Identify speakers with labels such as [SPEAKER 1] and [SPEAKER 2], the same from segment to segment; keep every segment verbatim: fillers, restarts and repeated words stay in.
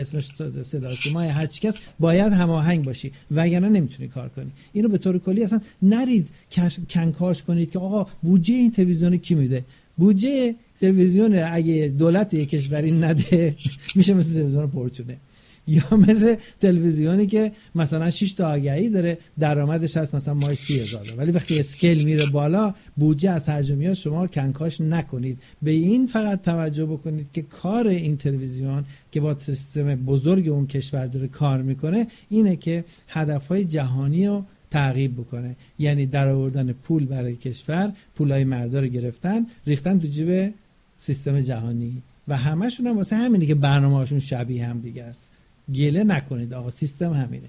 [SPEAKER 1] اسمش صدا سیما هر چی کس باید هماهنگ باشی وگرنه نمیتونی کار کنی. اینو به طور کلی اصلا نرید کنکاش کنید که آقا بودجه این تلویزیون کی میده. بودجه تلویزیون اگه دولت یک کشوری نده میشه مثل تلویزیون پرچونه یا مثل تلویزیونی که مثلا شش تا آگهی داره درآمدش هست مثلا ماه سی هزار، ولی وقتی اسکیل میره بالا بودجه از ترجمه‌ها شما کنکاش نکنید. به این فقط توجه بکنید که کار این تلویزیون که با سیستم بزرگ اون کشور داره کار میکنه اینه که هدفهای جهانی رو تعقیب بکنه، یعنی در آوردن پول برای کشور، پولای مردا رو گرفتن ریختن تو جیب سیستم جهانی و همشون هم واسه همینه که برنامه‌هاشون شبیه هم دیگه است. گله نکنید آقا، سیستم همینه.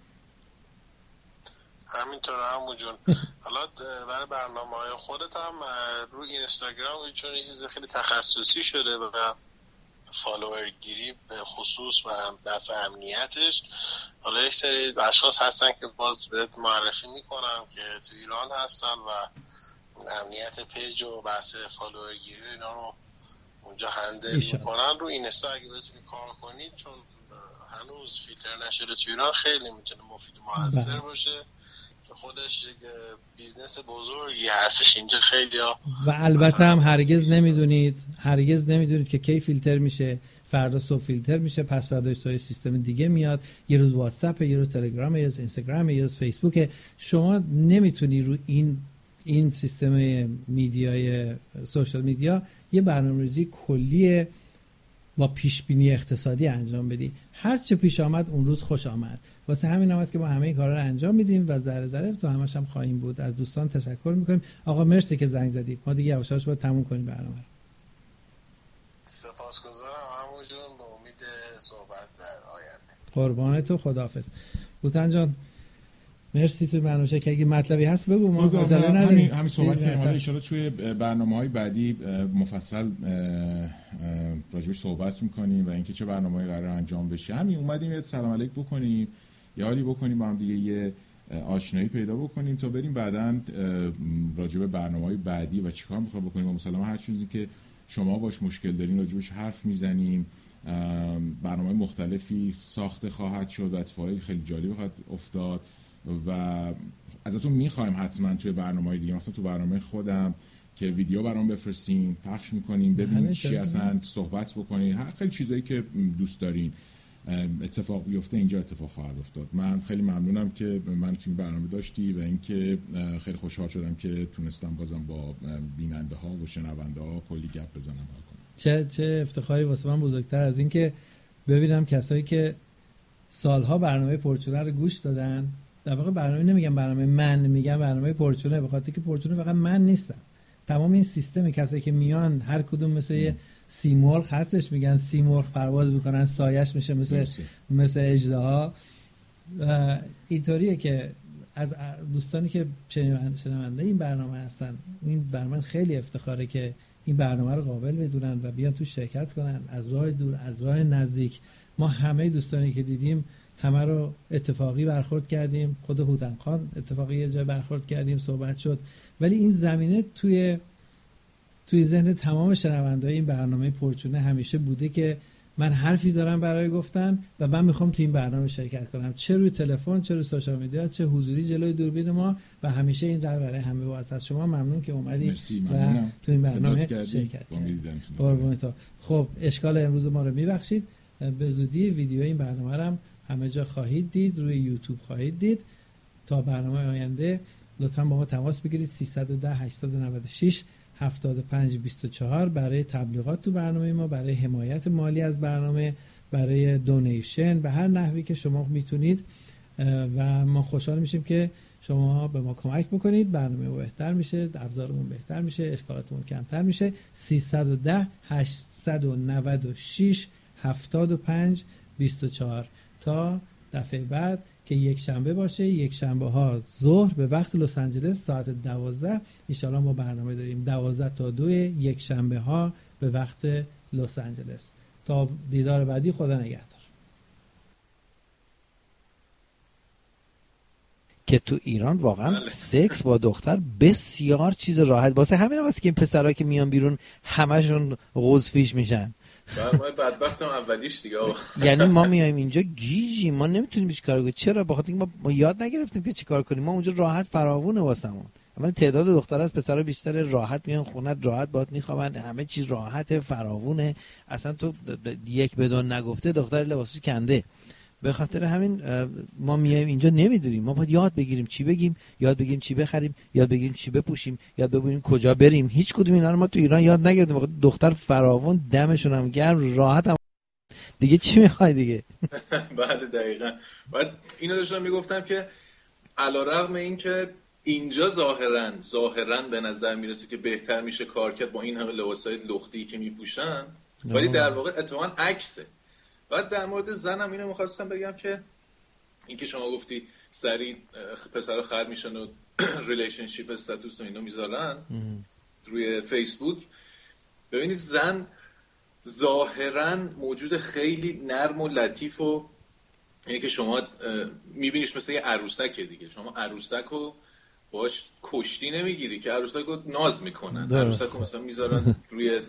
[SPEAKER 2] همینطور همون جون. حالا برای برنامه‌های خودت هم روی اینستاگرام چون یه چیز خیلی تخصصی شده و فالوور گیری به خصوص و بحث امنیتش، حالا یک سری اشخاص هستن که باز بهت معرفی میکنم که تو ایران هستن و امنیت پیج و بحث فالوور گیری اینا رو اونجا هندل میکنن. رو اینستا اگه بتونی کار کنید چون هنوز فیلتر نشده تو ایران خیلی میتونه مفید و موثر باشه که خودش یک بیزنس بزرگی هستش اینجا خیلی ها.
[SPEAKER 1] و البته هم هرگز نمیدونید هرگز نمیدونید که کی فیلتر میشه، فردا صبح فیلتر میشه، پس فردا صبح سیستم دیگه میاد، یه روز واتساپ، یه روز تلگرام، یه روز اینستاگرام، یه روز فیسبوک. شما نمیتونی رو این این سیستم میدیای سوشال میدیا یه برنامه‌ریزی کلی با پیش بینی اقتصادی انجام بدی. هر چه پیش آمد اون روز خوش آمد. واسه همین هم است که ما همه این کارا رو انجام میدیم و ذره ذره تو همش هم خواهیم بود. از دوستان تشکر میکنیم. آقا مرسی که زنگ زدید. ما دیگه یواش یواش باید تموم کنیم برنامه رو.
[SPEAKER 2] سپاسگزارم عمو جون، به امید صحبت در آینده.
[SPEAKER 1] قربان تو، خداحافظ. بوتن جان مرسی. تو برنامه که اگه مطلبی هست بگو، ما عجله نداریم.
[SPEAKER 3] همین همین صحبت کنیم. حالا ان شاءالله توی برنامه‌های بعدی مفصل راجعش صحبت می‌کنیم و اینکه چه برنامه‌ای قرار انجام بشه. همین اومدیم یه سلام علیک بکنیم، یه حالی بکنیم، با هم دیگه یه آشنایی پیدا بکنیم تا بریم بعداً راجع به برنامه‌های بعدی و چیکار می‌خوایم بکنیم و مثلا هر چیزی که شما باش مشکل دارین راجعش حرف میزنیم. برنامه‌های مختلفی ساخته خواهد شد و اتفاقای خیلی جالبی خواهد افتاد و ازتون میخوایم حتما توی برنامه‌های دیگه، مثلا تو برنامه خودم که ویدیو برام بفرستین، پخش میکنیم، ببینید چی اصلا صحبت بکنین، هر خیلی چیزایی که دوست دارین اتفاق بیفته اینجا اتفاق خواهد افتاد. من خیلی ممنونم که من توی برنامه داشتی و اینکه خیلی خوشحال شدم که تونستم بازم با بیننده ها و شنونده ها کلی گپ بزنم.
[SPEAKER 1] چه چه افتخاری واسه من بزرگتر از این که ببینم کسایی که سالها برنامه پرچونه رو گوش دادن. در واقع برنامه نمیگم برنامه من، میگم برنامه پرچونه، به خاطر که پرچونه فقط من نیستم. تمام این سیستم کسایی که میان هر کدوم مثل یه سیمرغ هستش، میگن سیمرغ پرواز میکنن، سایش میشه مثل مرسی. مثل اژدها. اینطوریه که از دوستانی که شنونده این برنامه هستن، این برنامه خیلی افتخاره که این برنامه رو قابل بدونن و بیان تو شرکت کنن، از راه دور از راه نزدیک. ما همه دوستانی که دیدیم همه رو اتفاقی برخورد کردیم، خود هوتن خان اتفاقی یه جای برخورد کردیم، صحبت شد، ولی این زمینه توی توی ذهن تمام شنونده‌های این برنامه پرچونه همیشه بوده که من حرفی دارم برای گفتن و من میخوام تو این برنامه شرکت کنم، چه روی تلفن، چه روی سوشال میدیا، چه حضوری جلوی دوربین ما، و همیشه این در برای همه واسه. از شما ممنون که اومدید و تو این برنامه شرکت کردید. خب اشکال امروز ما رو میبخشید. به زودی ویدیو این برنامه رو هم همه جا خواهید دید، روی یوتیوب خواهید دید. تا برنامه آینده لطفاً با ما تماس بگیرید سیصد و ده هشتصد و نود و شش هفتاد و پنج بیست و چهار برای تبلیغات تو برنامه ما، برای حمایت مالی از برنامه، برای دونیشن به هر نحوی که شما میتونید و ما خوشحال میشیم که شما به ما کمک بکنید. برنامه بهتر میشه، ابزارمون بهتر میشه، اشکالاتمون کمتر میشه. سیصد و ده هشتصد و نود و شش هفتاد و پنج بیست و چهار. تا دفعه بعد که یک شنبه باشه، یک شنبه ها ظهر به وقت لس آنجلس ساعت دوازده ان شاءالله ما برنامه داریم، دوازده تا دو یک شنبه ها به وقت لس آنجلس. تا دیدار بعدی، خدا نگهدار. که تو ایران واقعا سکس با دختر بسیار چیز راحت، واسه همین هم هست که این پسرها که میان بیرون همشون غوزفیش میشن.
[SPEAKER 4] برنامه بدبختم اولیش دیگه.
[SPEAKER 1] یعنی ما میایم اینجا گیجیم، ما نمیتونیم هیچ کاری کنیم. چرا؟ بخاطر اینکه ما یاد نگرفتیم که چیکار کنیم. ما اونجا راحت فراوونه واسمون. اما تعداد دختر از پسرا بیشتر، راحت میان خونت، راحت باهات میخوابن، همه چیز راحته، فراوونه. اصلا تو یک بدون نگفته دختر لباسش کنده. به خاطر همین ما میایم اینجا نمیدونیم. ما باید یاد بگیریم چی بگیم، یاد بگیریم چی بخریم، یاد بگیریم چی بپوشیم، یاد بگیریم کجا بریم. هیچ کدوم اینا رو ما تو ایران یاد نگرفتیم. دختر فراوون، دمشون هم گرم، راحت هم. دیگه چی میخوای دیگه؟
[SPEAKER 4] بعد دقیقاً بعد اینو داشتم میگفتم که علیرغم این که اینجا ظاهراً ظاهراً به نظر میرسه که بهتر میشه کار کرد با این همه لباسای لختی که میپوشن، ولی در واقع اتفاقاً عکسه. بعد در مورد زنم اینو میخواستم بگم که این که شما گفتی سریع پسرها خرد میشن و ریلیشنشیپ استاتوس و اینو میذارن روی فیسبوک. ببینید زن ظاهراً موجود خیلی نرم و لطیف و اینه که شما میبینیش مثل یه عروسکه دیگه. شما عروسک رو باش کشتی نمیگیری که، عروسک رو ناز میکنن، عروسک رو مثلا میذارن روی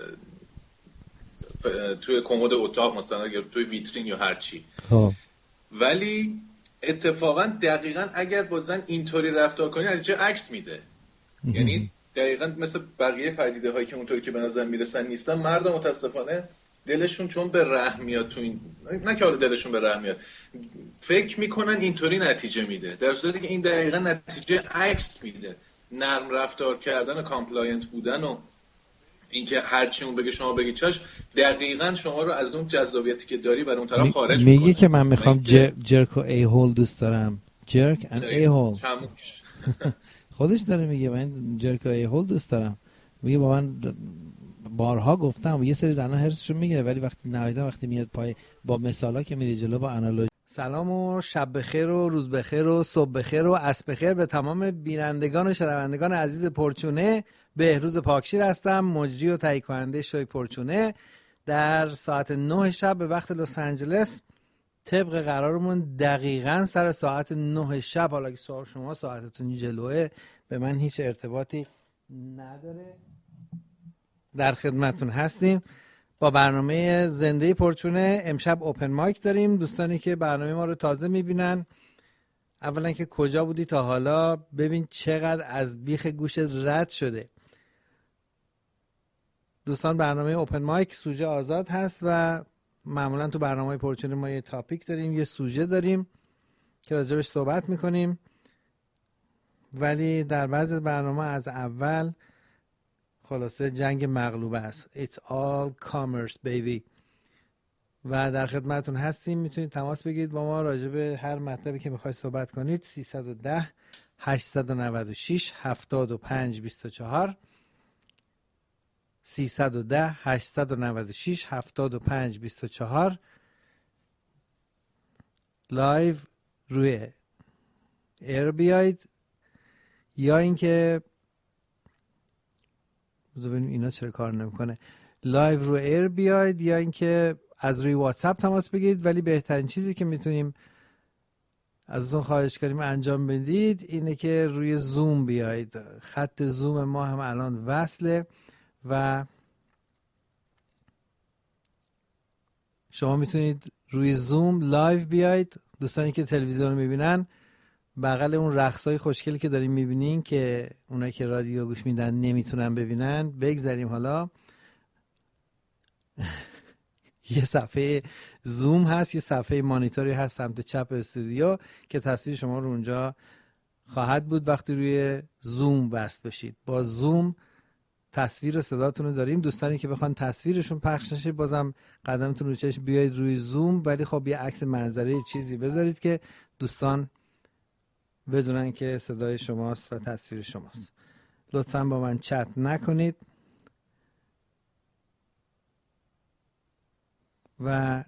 [SPEAKER 4] توی کمد اتاق مثلا یا توی ویترین یا هر چی. ولی اتفاقا دقیقاً اگر با زن اینطوری رفتار کنی نتیجه عکس میده. یعنی دقیقاً مثل بقیه پدیده هایی که اونطوری که به نظر میرسن نیستن. مرد متاسفانه دلشون چون به رحم میاد تو این، نه که دلشون به رحم میاد، فکر میکنن اینطوری نتیجه میده، در صورتی که این دقیقاً نتیجه عکس میده. نرم رفتار کردن و کامپلاینت بودن و اینکه هر چی اون بگه شما بگی چاش، دقیقاً شما رو از اون جذابیتی که داری برای اون طرف خارج میکنه.
[SPEAKER 1] میگه که من میخوام جر... جرک و ای هول دوست دارم. جرک and ای هول. خودش داره میگه من جرک و ای هول دوست دارم. میگه با من بارها گفتم و یه سری زنها هرسشون میگیره، ولی وقتی نهایتا وقتی میاد پای با مثالا که میری جلو با آنالوژی. سلام و شب بخیر و روز بخیر و صبح بخیر و عصر بخیر به تمام بینندگان و شنوندگان عزیز پرچونه. بهروز پاکشیر هستم، مجری و تهیه کننده شوی پرچونه. در ساعت نه شب به وقت لس آنجلس، طبق قرارمون دقیقاً سر ساعت نه شب، حالا که شما ساعتتون جلوه به من هیچ ارتباطی نداره، در خدمتون هستیم با برنامه زنده پرچونه. امشب اوپن مایک داریم. دوستانی که برنامه ما رو تازه میبینن، اولا که کجا بودی تا حالا، ببین چقدر از بیخ گوشت رد شده. دوستان برنامه اوپن مایک سوژه آزاد هست و معمولا تو برنامه پرچونه ما یه تاپیک داریم، یه سوژه داریم که راجبش صحبت میکنیم، ولی در بعضی برنامه از اول خلاصه جنگ مغلوبه است. It's all commerce baby. و در خدمتون هستیم. میتونید تماس بگیرید با ما راجع به هر مطلبی که میخواید صحبت کنید. سیصد و ده هشتصد و نود و شش هفتاد و پنج بیست و چهار سیصد و ده هشتصد و نود و شش هفتاد و پنج بیست و چهار. لایو روی ایر بیاید، یا اینکه ببینیم اینا چرا کار نمیکنه. لایو رو ایر بیاید، یا اینکه از روی واتساپ تماس بگیرید. ولی بهترین چیزی که میتونیم ازتون خواهش کنیم انجام بدید اینه که روی زوم بیاید. خط زوم ما هم الان وصله و شما میتونید روی زوم لایو بیاید. دوستانی که تلویزیون میبینن، بغل اون رقصای خوشگلی که داریم میبینین که اونایی که رادیو گوش میدن نمیتونن ببینن، بگذاریم حالا. یه صفحه زوم هست، یه صفحه مانیتوری هست سمت چپ استودیو که تصویر شما رو اونجا خواهد بود وقتی روی زوم وصل بشید. با زوم تصویر و صداتون رو داریم. دوستانی که بخوان تصویرشون پخش نشه، بازم قدمتون رو چشم بیاید روی زوم، ولی خب یه عکس منظره چیزی بذارید که دوستان بدونن که صدای شماست و تصویر شماست. لطفاً با من چت نکنید. و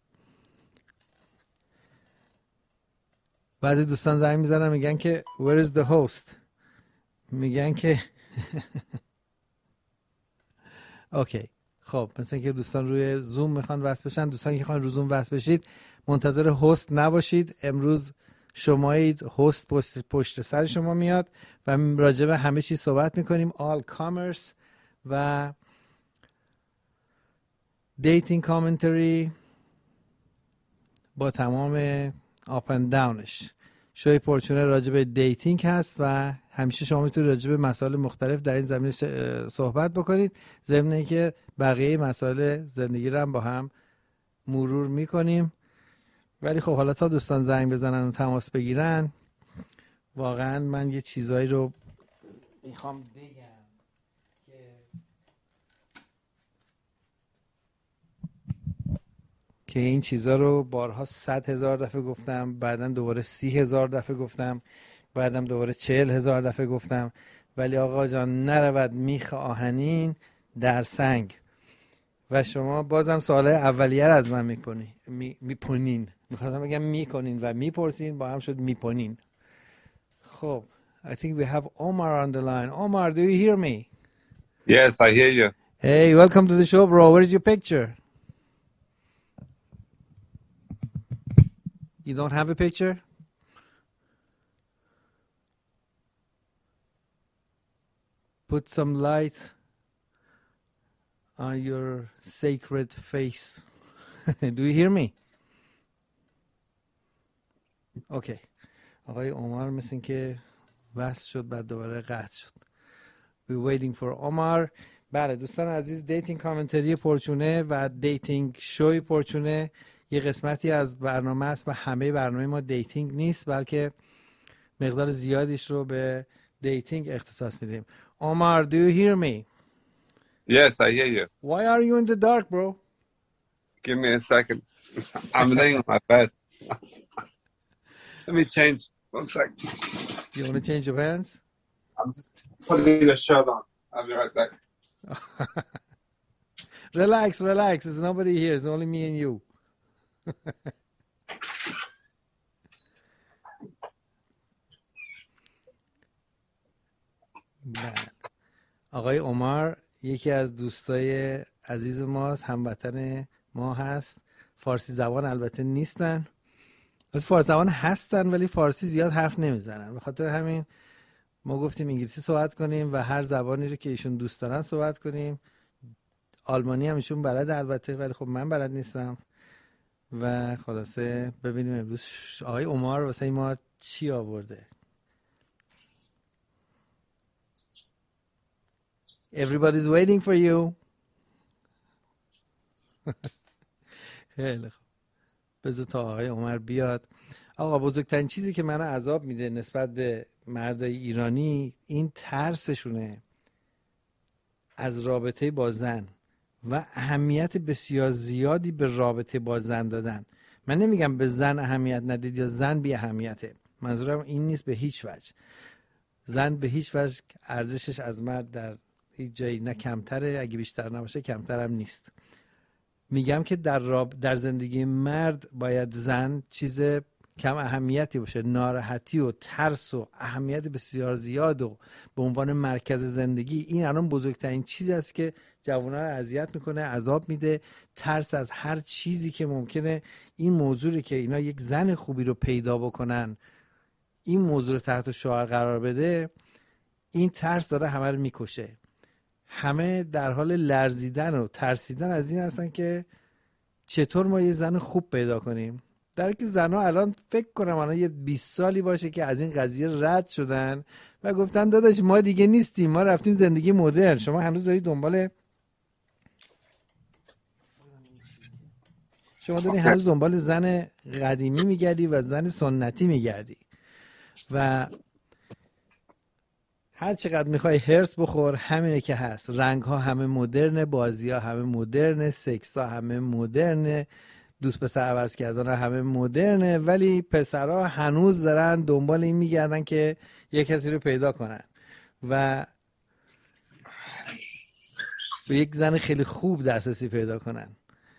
[SPEAKER 1] بعضی دوستان زنگ میزنن میگن که where is the host، میگن که اوکی. خب مثلا که دوستان روی زوم میخوان وصل بشن، دوستانی که میخوان روی زوم وصل بشید منتظر هست نباشید. امروز شمایید، هست پشت, پشت سر شما میاد و راجع به همه چیز صحبت میکنیم. all commerce و دیتینگ کامنتری با تمام آپ اند داونش. شوی پرچونه راجع به دیتینگ هست و همیشه شما میتونید راجع به مسائل مختلف در این زمینه صحبت بکنید، ضمن اینکه بقیه مسائل زندگی رو هم با هم مرور میکنیم. ولی خب حالا تا دوستان زنگ بزنن و تماس بگیرن، واقعا من یه چیزایی رو میخوام بگم که که این چیزا رو بارها صد هزار دفعه گفتم، بعدن دوباره سی هزار دفعه گفتم، بعدم دوباره چهل هزار دفعه گفتم، ولی آقا جان نرود میخ آهنین در سنگ. و شما بازم سوالای اولیه رو از من میکنی می، میپونین میخواستم بگم میکنین و میپرسین، با هم شد میپونین. خب I think we have Omar on the line. Omar, do you hear me?
[SPEAKER 5] Yes, I hear you.
[SPEAKER 1] Hey, welcome to the show, bro. Where's your picture? You don't have a picture? Put some light on your sacred face. Do you hear me? Okay. آقای عمر مثل این که وصل شد بعد دوباره قطع شد. We're waiting for Omar. بله دوستان عزیز، دیتینگ کامنتری پرچونه و دیتینگ شوی پرچونه یه قسمتی از برنامه است و همه برنامه ما دیتینگ نیست، بلکه مقدار زیادیش رو به دیتینگ اختصاص میدیم. Omar, do you hear me?
[SPEAKER 5] Yes, I hear you.
[SPEAKER 1] Why are you in the dark, bro?
[SPEAKER 5] Give me a second. I'm laying on my bed. Let me change. One sec.
[SPEAKER 1] You want to change your pants?
[SPEAKER 5] I'm just putting a shirt on. I'll be right back.
[SPEAKER 1] Relax, relax. There's nobody here. It's only me and you. آقای عمر یکی از دوستای عزیز ماست، هموطن ما هست. فارسی زبان البته نیستن، از فارسی زبان هستن ولی فارسی زیاد حرف نمیزنن. به خاطر همین ما گفتیم انگلیسی صحبت کنیم و هر زبانی رو که ایشون دوست دارن صحبت کنیم. آلمانی هم ایشون بلد البته، ولی خب من بلد نیستم. و خلاصه ببینیم امروز آقای عمر واسه ما چی آورده. Everybody's waiting for you. خیلی خوب، بذار تا آقای عمر بیاد. آقا بزرگترین چیزی که منو عذاب میده نسبت به مردای ایرانی این ترسشونه از رابطه با زن و اهمیت بسیار زیادی به رابطه با زن دادن. من نمیگم به زن اهمیت ندید یا زن بی اهمیته، منظورم این نیست به هیچ وجه. زن به هیچ وجه ارزشش از مرد در هیچ جایی نه کمتره، اگه بیشتر نباشه کمترم نیست. میگم که در راب... در زندگی مرد باید زن چیز کم اهمیتی باشه. ناراحتی و ترس و اهمیت بسیار زیاد و به عنوان مرکز زندگی، این الان بزرگترین چیزی است که جوانان رو اذیت میکنه، عذاب میده. ترس از هر چیزی که ممکنه این موضوعی که اینا یک زن خوبی رو پیدا بکنن، این موضوع رو تحت شعار قرار بده، این ترس داره همه رو میکشه. همه در حال لرزیدن و ترسیدن از این هستن که چطور ما یه زن خوب پیدا کنیم. در که زنها الان فکر کنم الان یه بیست سالی باشه که از این قضیه رد شدن و گفتن داداش ما دیگه نیستیم، ما رفتیم زندگی مدرن. شما هنوز دارید دنبال شما داری هنوز دنبال زن قدیمی میگردی و زن سنتی میگردی و هر چقدر میخوای هرس بخور همینه که هست. رنگ ها همه مدرن، بازی ها همه مدرن، سکس ها همه مدرن، دوست پسر عوض کردن ها همه مدرنه، ولی پسرها هنوز دارن دنبال این میگردن که یه کسی رو پیدا کنن و به یک زن خیلی خوب دسترسی پیدا کنن.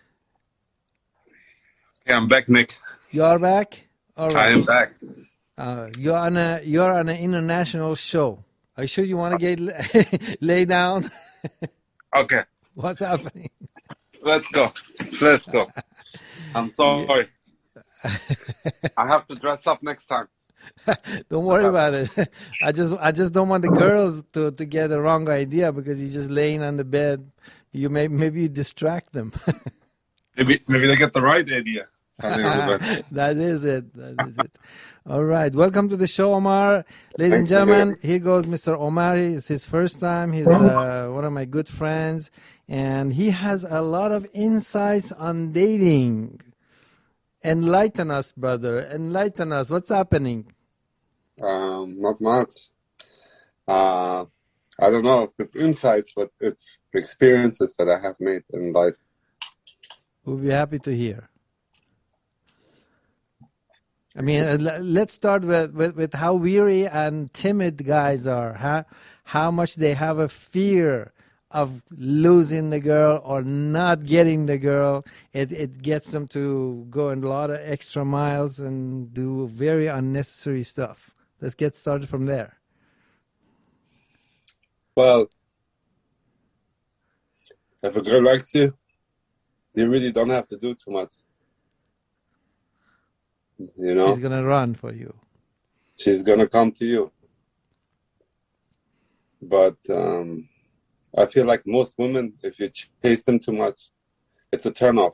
[SPEAKER 5] Okay, I'm back, Nick.
[SPEAKER 1] You're back? All right.
[SPEAKER 5] I am back.
[SPEAKER 1] Uh, you're on a you're on an international show. Are you sure you want to get lay down?
[SPEAKER 5] Okay.
[SPEAKER 1] What's happening?
[SPEAKER 5] Let's go. Let's go. I'm sorry. I have to dress up next time.
[SPEAKER 1] Don't worry about it. I just I just don't want the girls to, to get the wrong idea because you're just laying on the bed you may maybe you distract them.
[SPEAKER 5] maybe maybe they get the right idea.
[SPEAKER 1] That is it. That is it. All right. Welcome to the show, Omar. Ladies and gentlemen, here goes Mister Omar. It's his first time. He's uh, one of my good friends, and he has a lot of insights on dating. Enlighten us, brother. Enlighten us. What's happening?
[SPEAKER 6] Um, not much. Uh, I don't know if it's insights, but it's experiences that I have made in life.
[SPEAKER 1] We'll be happy to hear. I mean, let's start with, with, with how weary and timid guys are. How, how much they have a fear of losing the girl or not getting the girl. It, it gets them to go in a lot of extra miles and do very unnecessary stuff. Let's get started from there.
[SPEAKER 6] Well, if a girl likes you, you really don't have to do too much. You know,
[SPEAKER 1] she's gonna run for you.
[SPEAKER 6] She's gonna come to you. But um, I feel like most women, if you chase them too much, it's a turnoff.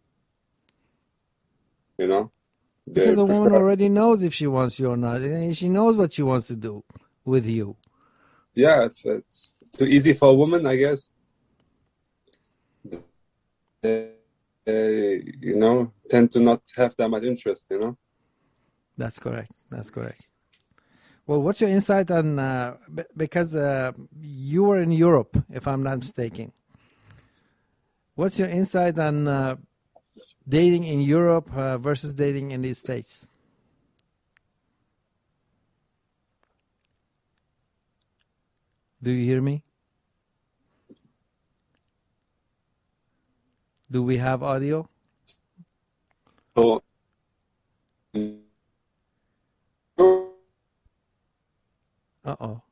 [SPEAKER 6] You know,
[SPEAKER 1] because
[SPEAKER 6] they
[SPEAKER 1] a woman
[SPEAKER 6] prefer...
[SPEAKER 1] already knows if she wants you or not, and she knows what she wants to do with you.
[SPEAKER 6] Yeah, it's, it's too easy for a woman, I guess. Uh, you know, tend to not have that much interest, you know?
[SPEAKER 1] That's correct. That's correct. Well, what's your insight on, uh, b- because uh, you were in Europe, if I'm not mistaken. What's your insight on uh, dating in Europe uh, versus dating in the States? Do you hear me? Do we have audio?
[SPEAKER 6] Oh.
[SPEAKER 1] Uh-oh.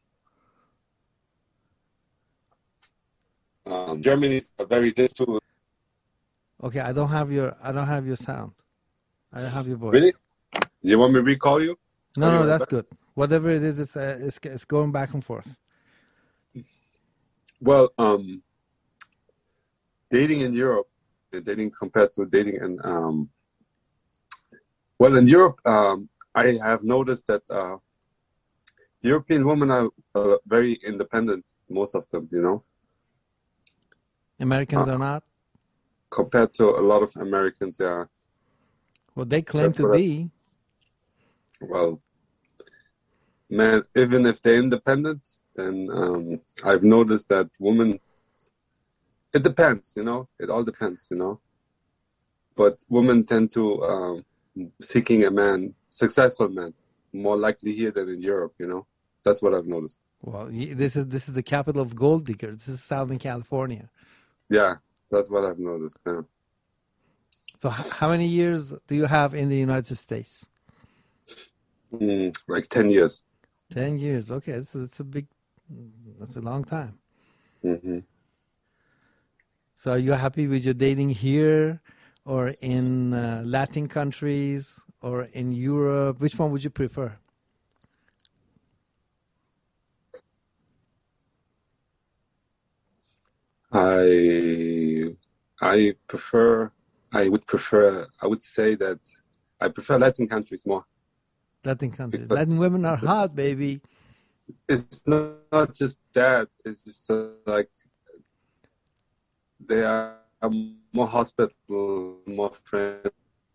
[SPEAKER 6] Um, Germany is a very difficult.
[SPEAKER 1] Okay, I don't have your I don't have your sound. I don't have your voice.
[SPEAKER 6] Really? You want me to recall you?
[SPEAKER 1] No, no, that's good. Whatever it is, it's uh, it's, it's going back and forth.
[SPEAKER 6] Well, um, dating in Europe, dating compared to dating in, um, well, in Europe, um, I have noticed that uh, European women are uh, very independent, most of them, you know.
[SPEAKER 1] Americans
[SPEAKER 6] uh,
[SPEAKER 1] are not?
[SPEAKER 6] Compared to a lot of Americans, yeah.
[SPEAKER 1] Well, they claim
[SPEAKER 6] That's
[SPEAKER 1] to be.
[SPEAKER 6] I, well, man, even if they're independent, then um, I've noticed that women, it depends, you know, it all depends, you know. But women tend to um, seeking a man, successful man, more likely here than in Europe, you know. That's what I've noticed.
[SPEAKER 1] Well, this is this is the capital of gold diggers. This is Southern California.
[SPEAKER 6] Yeah, that's what I've noticed. Yeah.
[SPEAKER 1] So, how many years do you have in the United States?
[SPEAKER 6] Mm, like ten years.
[SPEAKER 1] Ten years. Okay, it's it's a big, that's a long time.
[SPEAKER 6] Mm-hmm.
[SPEAKER 1] So, are you happy with your dating here, or in uh, Latin countries, or in Europe? Which one would you prefer?
[SPEAKER 6] I I prefer I would prefer I would say that I prefer Latin countries more.
[SPEAKER 1] Latin countries.
[SPEAKER 6] Because
[SPEAKER 1] Latin women are hot, baby.
[SPEAKER 6] It's not, not just that. It's just uh, like they are more hospitable, more friendly.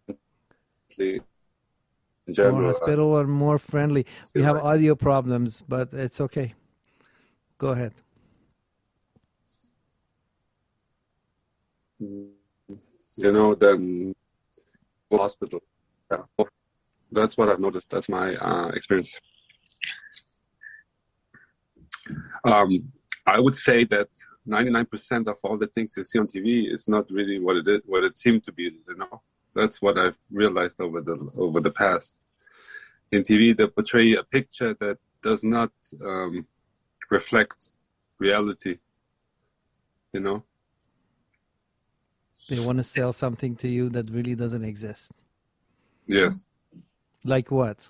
[SPEAKER 6] In general.
[SPEAKER 1] More hospitable or more friendly. We have
[SPEAKER 6] right.
[SPEAKER 1] audio problems, but it's okay. Go ahead.
[SPEAKER 6] You know, then hospital. Yeah. That's what I've noticed. That's my uh, experience. Um, I would say that ninety-nine percent of all the things you see on T V is not really what it is, what it seemed to be. You know, that's what I've realized over the over the past. In T V, they portray a picture that does not um, reflect reality. You know.
[SPEAKER 1] They want to sell something to you that really doesn't exist.
[SPEAKER 6] Yes.
[SPEAKER 1] Like what?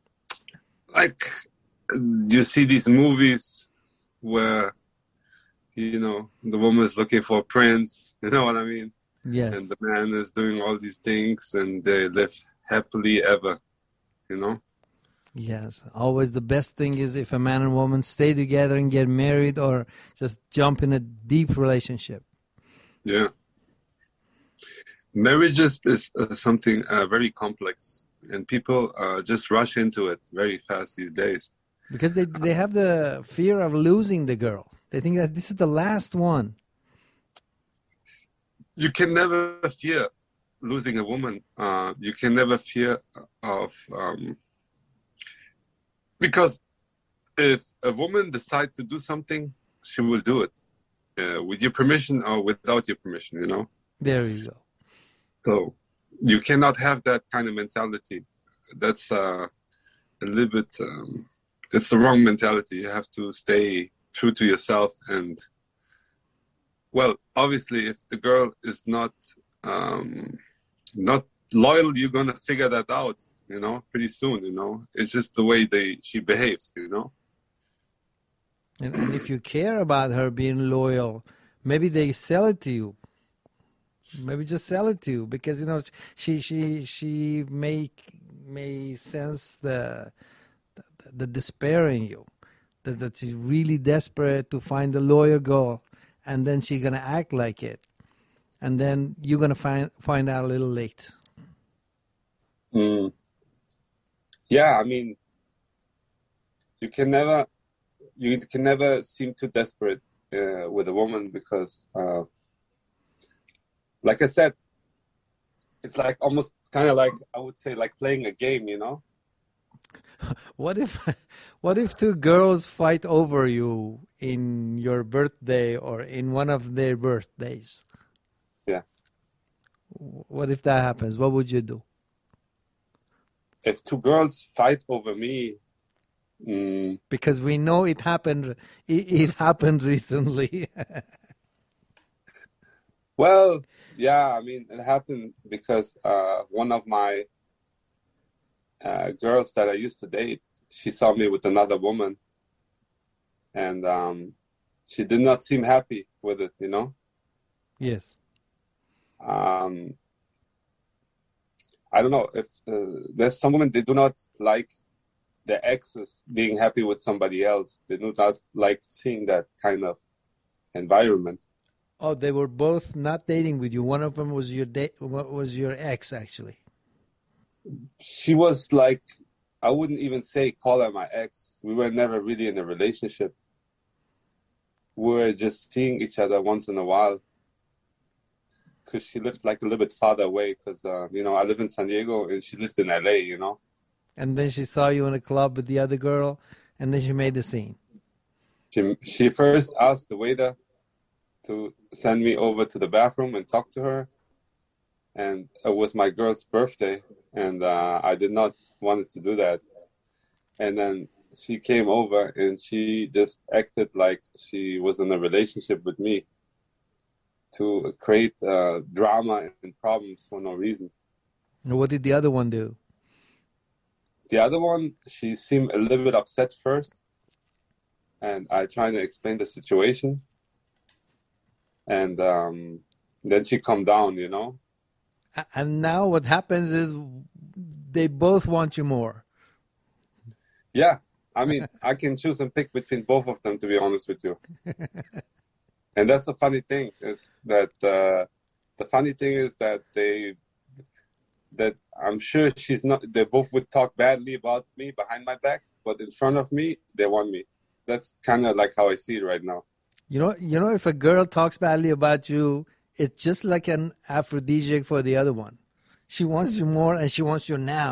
[SPEAKER 6] Like you see these movies where you know, the woman is looking for a prince, you know what I mean?
[SPEAKER 1] Yes.
[SPEAKER 6] And the man is doing all these things, and they live happily ever, you know?
[SPEAKER 1] Yes. Always the best thing is if a man and woman stay together and get married or just jump in a deep relationship.
[SPEAKER 6] Yeah. Marriage is, is uh, something uh, very complex, and people uh, just rush into it very fast these days.
[SPEAKER 1] Because they, they have the fear of losing the girl. They think that this is the last one.
[SPEAKER 6] You can never fear losing a woman. Uh, you can never fear of... Um, because if a woman decides to do something, she will do it. Uh, with your permission or without your permission, you know?
[SPEAKER 1] There you go.
[SPEAKER 6] So you cannot have that kind of mentality. That's uh, a little bit... Um, it's the wrong mentality. You have to stay true to yourself. And, well, obviously, if the girl is not um, not loyal, you're going to figure that out, you know, pretty soon, you know. It's just the way they she behaves, you know.
[SPEAKER 1] And, and if you care about her being loyal, maybe they sell it to you. Maybe just sell it to you because, you know, she she she may, may sense the... the despair in you, that, that she's really desperate to find a loyal girl, and then she's going to act like it. And then you're going to find find out a little late.
[SPEAKER 6] Mm. Yeah, I mean, you can never, you can never seem too desperate uh, with a woman because, uh, like I said, it's like almost kind of like, I would say like playing a game, you know?
[SPEAKER 1] What if, what if two girls fight over you in your birthday or in one of their birthdays?
[SPEAKER 6] Yeah.
[SPEAKER 1] What if that happens? What would you do?
[SPEAKER 6] If two girls fight over me, mm,
[SPEAKER 1] because we know it happened. It, it happened recently.
[SPEAKER 6] Well, yeah. I mean, it happened because uh, one of my Uh, girls that I used to date, she saw me with another woman, and um, she did not seem happy with it, you know?
[SPEAKER 1] Yes.
[SPEAKER 6] Um, I don't know if uh, there's some women, they do not like their exes being happy with somebody else. They do not like seeing that kind of environment.
[SPEAKER 1] Oh, they were both not dating with you. One of them was your date, was your ex, actually.
[SPEAKER 6] She was like, I wouldn't even say call her my ex. We were never really in a relationship. We were just seeing each other once in a while. Because she lived like a little bit farther away. Because, uh, you know, I live in San Diego and she lived in L A, you know.
[SPEAKER 1] And then she saw you in a club with the other girl. And then she made the scene.
[SPEAKER 6] She, she first asked the waiter to send me over to the bathroom and talk to her. And it was my girl's birthday. And uh, I did not want to do that. And then she came over and she just acted like she was in a relationship with me to create uh, drama and problems for no reason.
[SPEAKER 1] And what did the other one do?
[SPEAKER 6] The other one, she seemed a little bit upset first. And I tried to explain the situation. And um, then she calmed down, you know.
[SPEAKER 1] And now what happens is they both want you more.
[SPEAKER 6] Yeah. I mean, I can choose and pick between both of them, to be honest with you. And that's the funny thing is that uh, the funny thing is that they, that I'm sure she's not, they both would talk badly about me behind my back, but in front of me, they want me. That's kind of like how I see it right now.
[SPEAKER 1] You know, you know, if a girl talks badly about you, it's just like an aphrodisiac for the other one. She wants you more and she wants you now.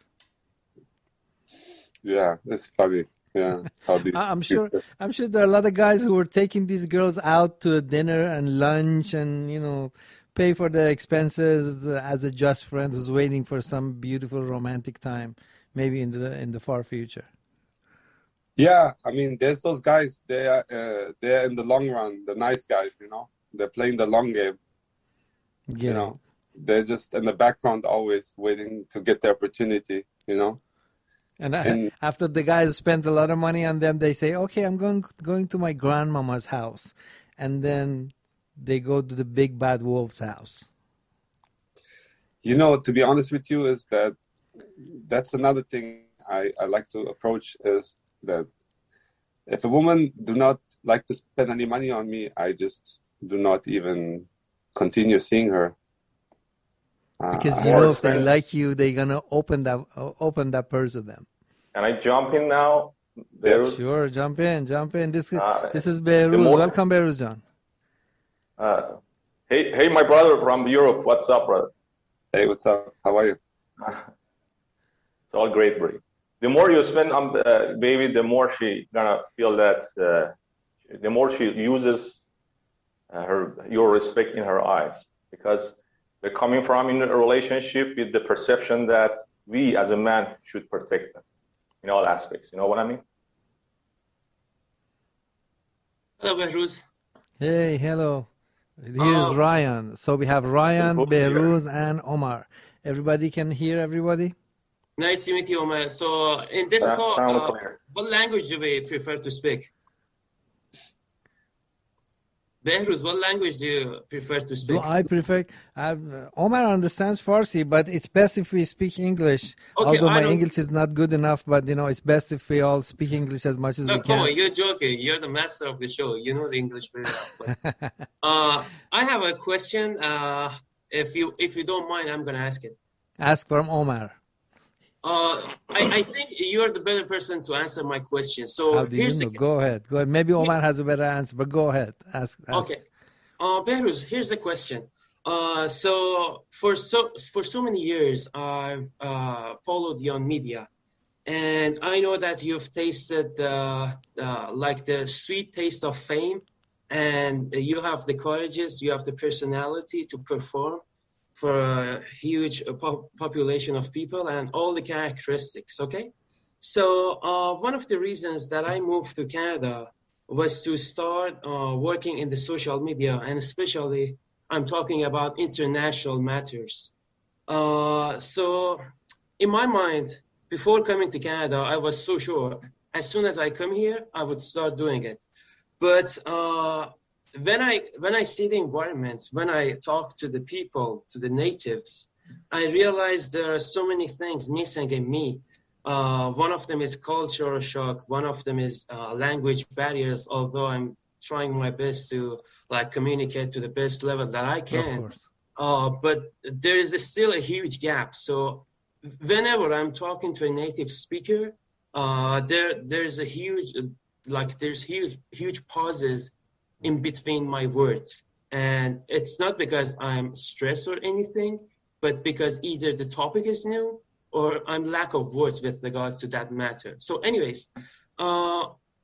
[SPEAKER 6] Yeah, it's funny. Yeah, how these,
[SPEAKER 1] I'm sure. These... I'm sure there are a lot of guys who were taking these girls out to dinner and lunch, and you know, pay for their expenses as a just friend who's waiting for some beautiful romantic time, maybe in the in the far future.
[SPEAKER 6] Yeah, I mean, there's those guys. They are uh, they're in the long run, the nice guys. You know, they're playing the long game.
[SPEAKER 1] Yeah.
[SPEAKER 6] You know, they're just in the background, always waiting to get the opportunity. You know.
[SPEAKER 1] And, and after the guys spent a lot of money on them, they say, okay, I'm going going to my grandmama's house. and then they go to the big bad wolf's house?
[SPEAKER 6] You know, to be honest with you, is that that's another thing I, I like to approach is that if a woman do not like to spend any money on me, I just do not even continue seeing her.
[SPEAKER 1] Because
[SPEAKER 6] uh,
[SPEAKER 1] you know, if they like you, they're gonna open that uh, open that purse to them.
[SPEAKER 7] Can I jump in now?
[SPEAKER 1] Behruz? Sure, jump in, jump in. This
[SPEAKER 7] uh,
[SPEAKER 1] this is Behruz.
[SPEAKER 7] more,
[SPEAKER 1] Welcome, Behruz John.
[SPEAKER 7] Uh, hey, hey, my brother from Europe. What's up, brother?
[SPEAKER 6] Hey, what's up? How are you?
[SPEAKER 7] It's all great, bro. The more you spend on the baby, the more she gonna feel that. Uh, the more she uses uh, her your respect in her eyes, because they're coming from in a relationship with the perception that we as a man should protect them in all aspects. You know what I mean?
[SPEAKER 8] Hello, Behruz.
[SPEAKER 1] Hey, hello. Here's uh, Ryan. So we have Ryan, Behruz, and Omar. Everybody can hear everybody?
[SPEAKER 8] Nice to meet you, Omar. So in this uh, talk, uh, what language do we prefer to speak? Behruz, what language do you prefer to speak?
[SPEAKER 1] Do I prefer? Uh, Omar understands Farsi, but it's best if we speak English. Okay, Although my English is not good enough, but you know, it's best if we all speak English as much as
[SPEAKER 8] no,
[SPEAKER 1] we can.
[SPEAKER 8] Come on, you're joking. You're the master of the show. You know the English very well. But, uh, I have a question. Uh, if you if you don't mind, I'm going to ask it.
[SPEAKER 1] Ask from Omar.
[SPEAKER 8] Uh, I, I think you're the better person to answer my question. So
[SPEAKER 1] How do here's you know? the Go ahead. Go ahead. Maybe Omar has a better answer, but go ahead. Ask. ask.
[SPEAKER 8] Okay. Uh, Behruz, here's the question. Uh, so for so for so many years, I've uh, followed you on media, and I know that you've tasted uh, uh, like the sweet taste of fame, and you have the courages, you have the personality to perform for a huge po- population of people and all the characteristics, okay? So uh, one of the reasons that I moved to Canada was to start uh, working in the social media, and especially I'm talking about international matters. Uh, so in my mind, before coming to Canada, I was so sure as soon as I come here, I would start doing it. But uh, When I when I see the environment, when I talk to the people, to the natives, I realize there are so many things missing in me. Uh, one of them is cultural shock. One of them is uh, language barriers. Although I'm trying my best to like communicate to the best level that I can, uh, but there is a, still a huge gap. So whenever I'm talking to a native speaker, uh, there there's a huge like there's huge huge pauses in between my words. And it's not because I'm stressed or anything, but because either the topic is new or I'm lack of words with regards to that matter. So anyways, uh,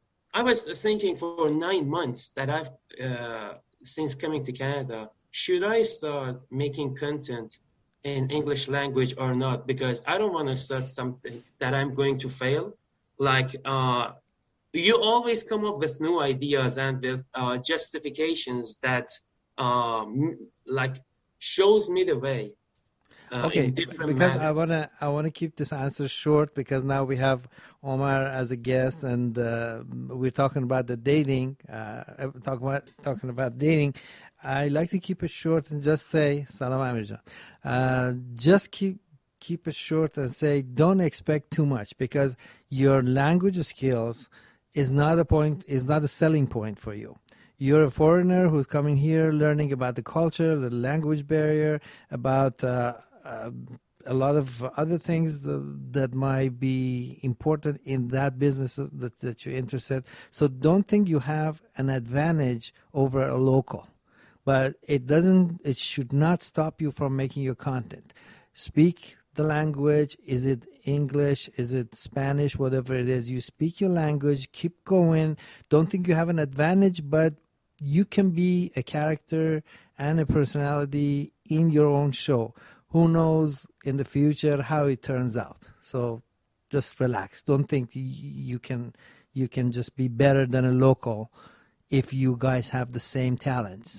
[SPEAKER 8] I was thinking for nine months that I've, uh, since coming to Canada, should I start making content in English language or not? Because I don't want to start something that I'm going to fail. Like, uh, you always come up with new ideas and with uh, justifications that um, like shows me the way. Uh,
[SPEAKER 1] okay,
[SPEAKER 8] in different
[SPEAKER 1] because
[SPEAKER 8] matters.
[SPEAKER 1] I wanna I wanna keep this answer short because now we have Omar as a guest and uh, we're talking about the dating. Uh, talking about talking about dating. I like to keep it short and just say Salam Amir Jan. Uh, just keep. Keep it short and say don't expect too much because your language skills is not a point is not a selling point for you. You're a foreigner who's coming here learning about the culture, the language barrier, about uh, uh, a lot of other things that might be important in that business that, that you're interested. So don't think you have an advantage over a local, but it doesn't it should not stop you from making your content. Speak the language. Is it English? Is it Spanish? Whatever it is, you speak your language, keep going. Don't think you have an advantage, but you can be a character and a personality in your own show. Who knows in the future how it turns out? So just relax. Don't think you can you can just be better than a local if you guys have the same talents.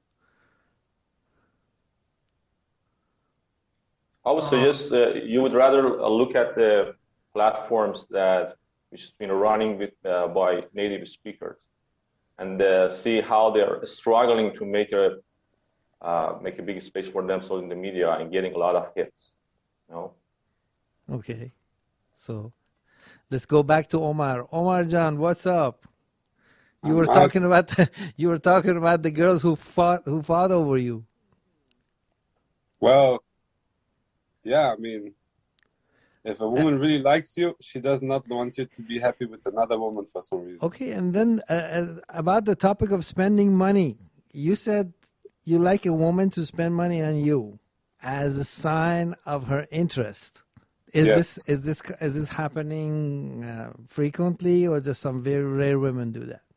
[SPEAKER 7] I would suggest uh, you would rather uh, look at the platforms that which has been running with uh, by native speakers. and uh, see how they're struggling to make a uh, make a big space for themselves in the media and getting a lot of hits. You know?
[SPEAKER 1] Okay, so let's go back to Omar. Omar John, what's up? You were talking about the, you were talking about the girls who fought who fought over you.
[SPEAKER 6] Well, yeah, I mean, if a woman really likes you, she does not want you to be happy with another woman for some reason.
[SPEAKER 1] Okay, and then uh, about the topic of spending money, you said you like a woman to spend money on you as a sign of her interest. Is
[SPEAKER 6] Yes.
[SPEAKER 1] this is this is this happening uh, frequently, or just some very rare women do that?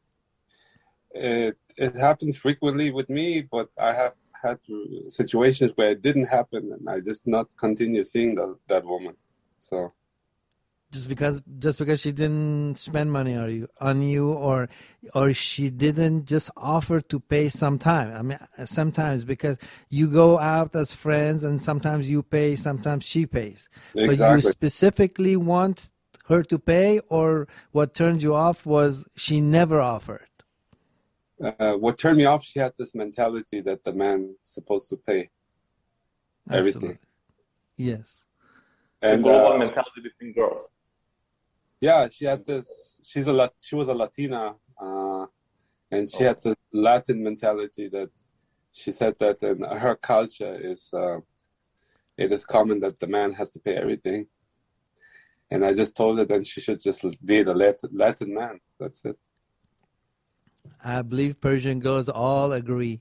[SPEAKER 6] It it happens frequently with me, but I have had situations where it didn't happen, and I just not continue seeing that that woman. So
[SPEAKER 1] Just because just because she didn't spend money on you on you, or or she didn't just offer to pay sometime. I mean, sometimes because you go out as friends, and sometimes you pay, sometimes she pays. But you
[SPEAKER 6] exactly.
[SPEAKER 1] specifically want her to pay, or what turned you off was she never offered.
[SPEAKER 6] Uh, what turned me off, she had this mentality that the man is supposed to pay everything.
[SPEAKER 1] Absolutely. Yes.
[SPEAKER 7] The
[SPEAKER 6] And
[SPEAKER 7] global
[SPEAKER 6] uh,
[SPEAKER 7] mentality between girls.
[SPEAKER 6] yeah, she had this. She's a Lat- she was a Latina, uh, and she
[SPEAKER 7] Oh.
[SPEAKER 6] had the Latin mentality that she said that in her culture is uh, it is common that the man has to pay everything. And I just told her that she should just date a Latin, Latin man. That's it.
[SPEAKER 1] I believe Persian girls all agree.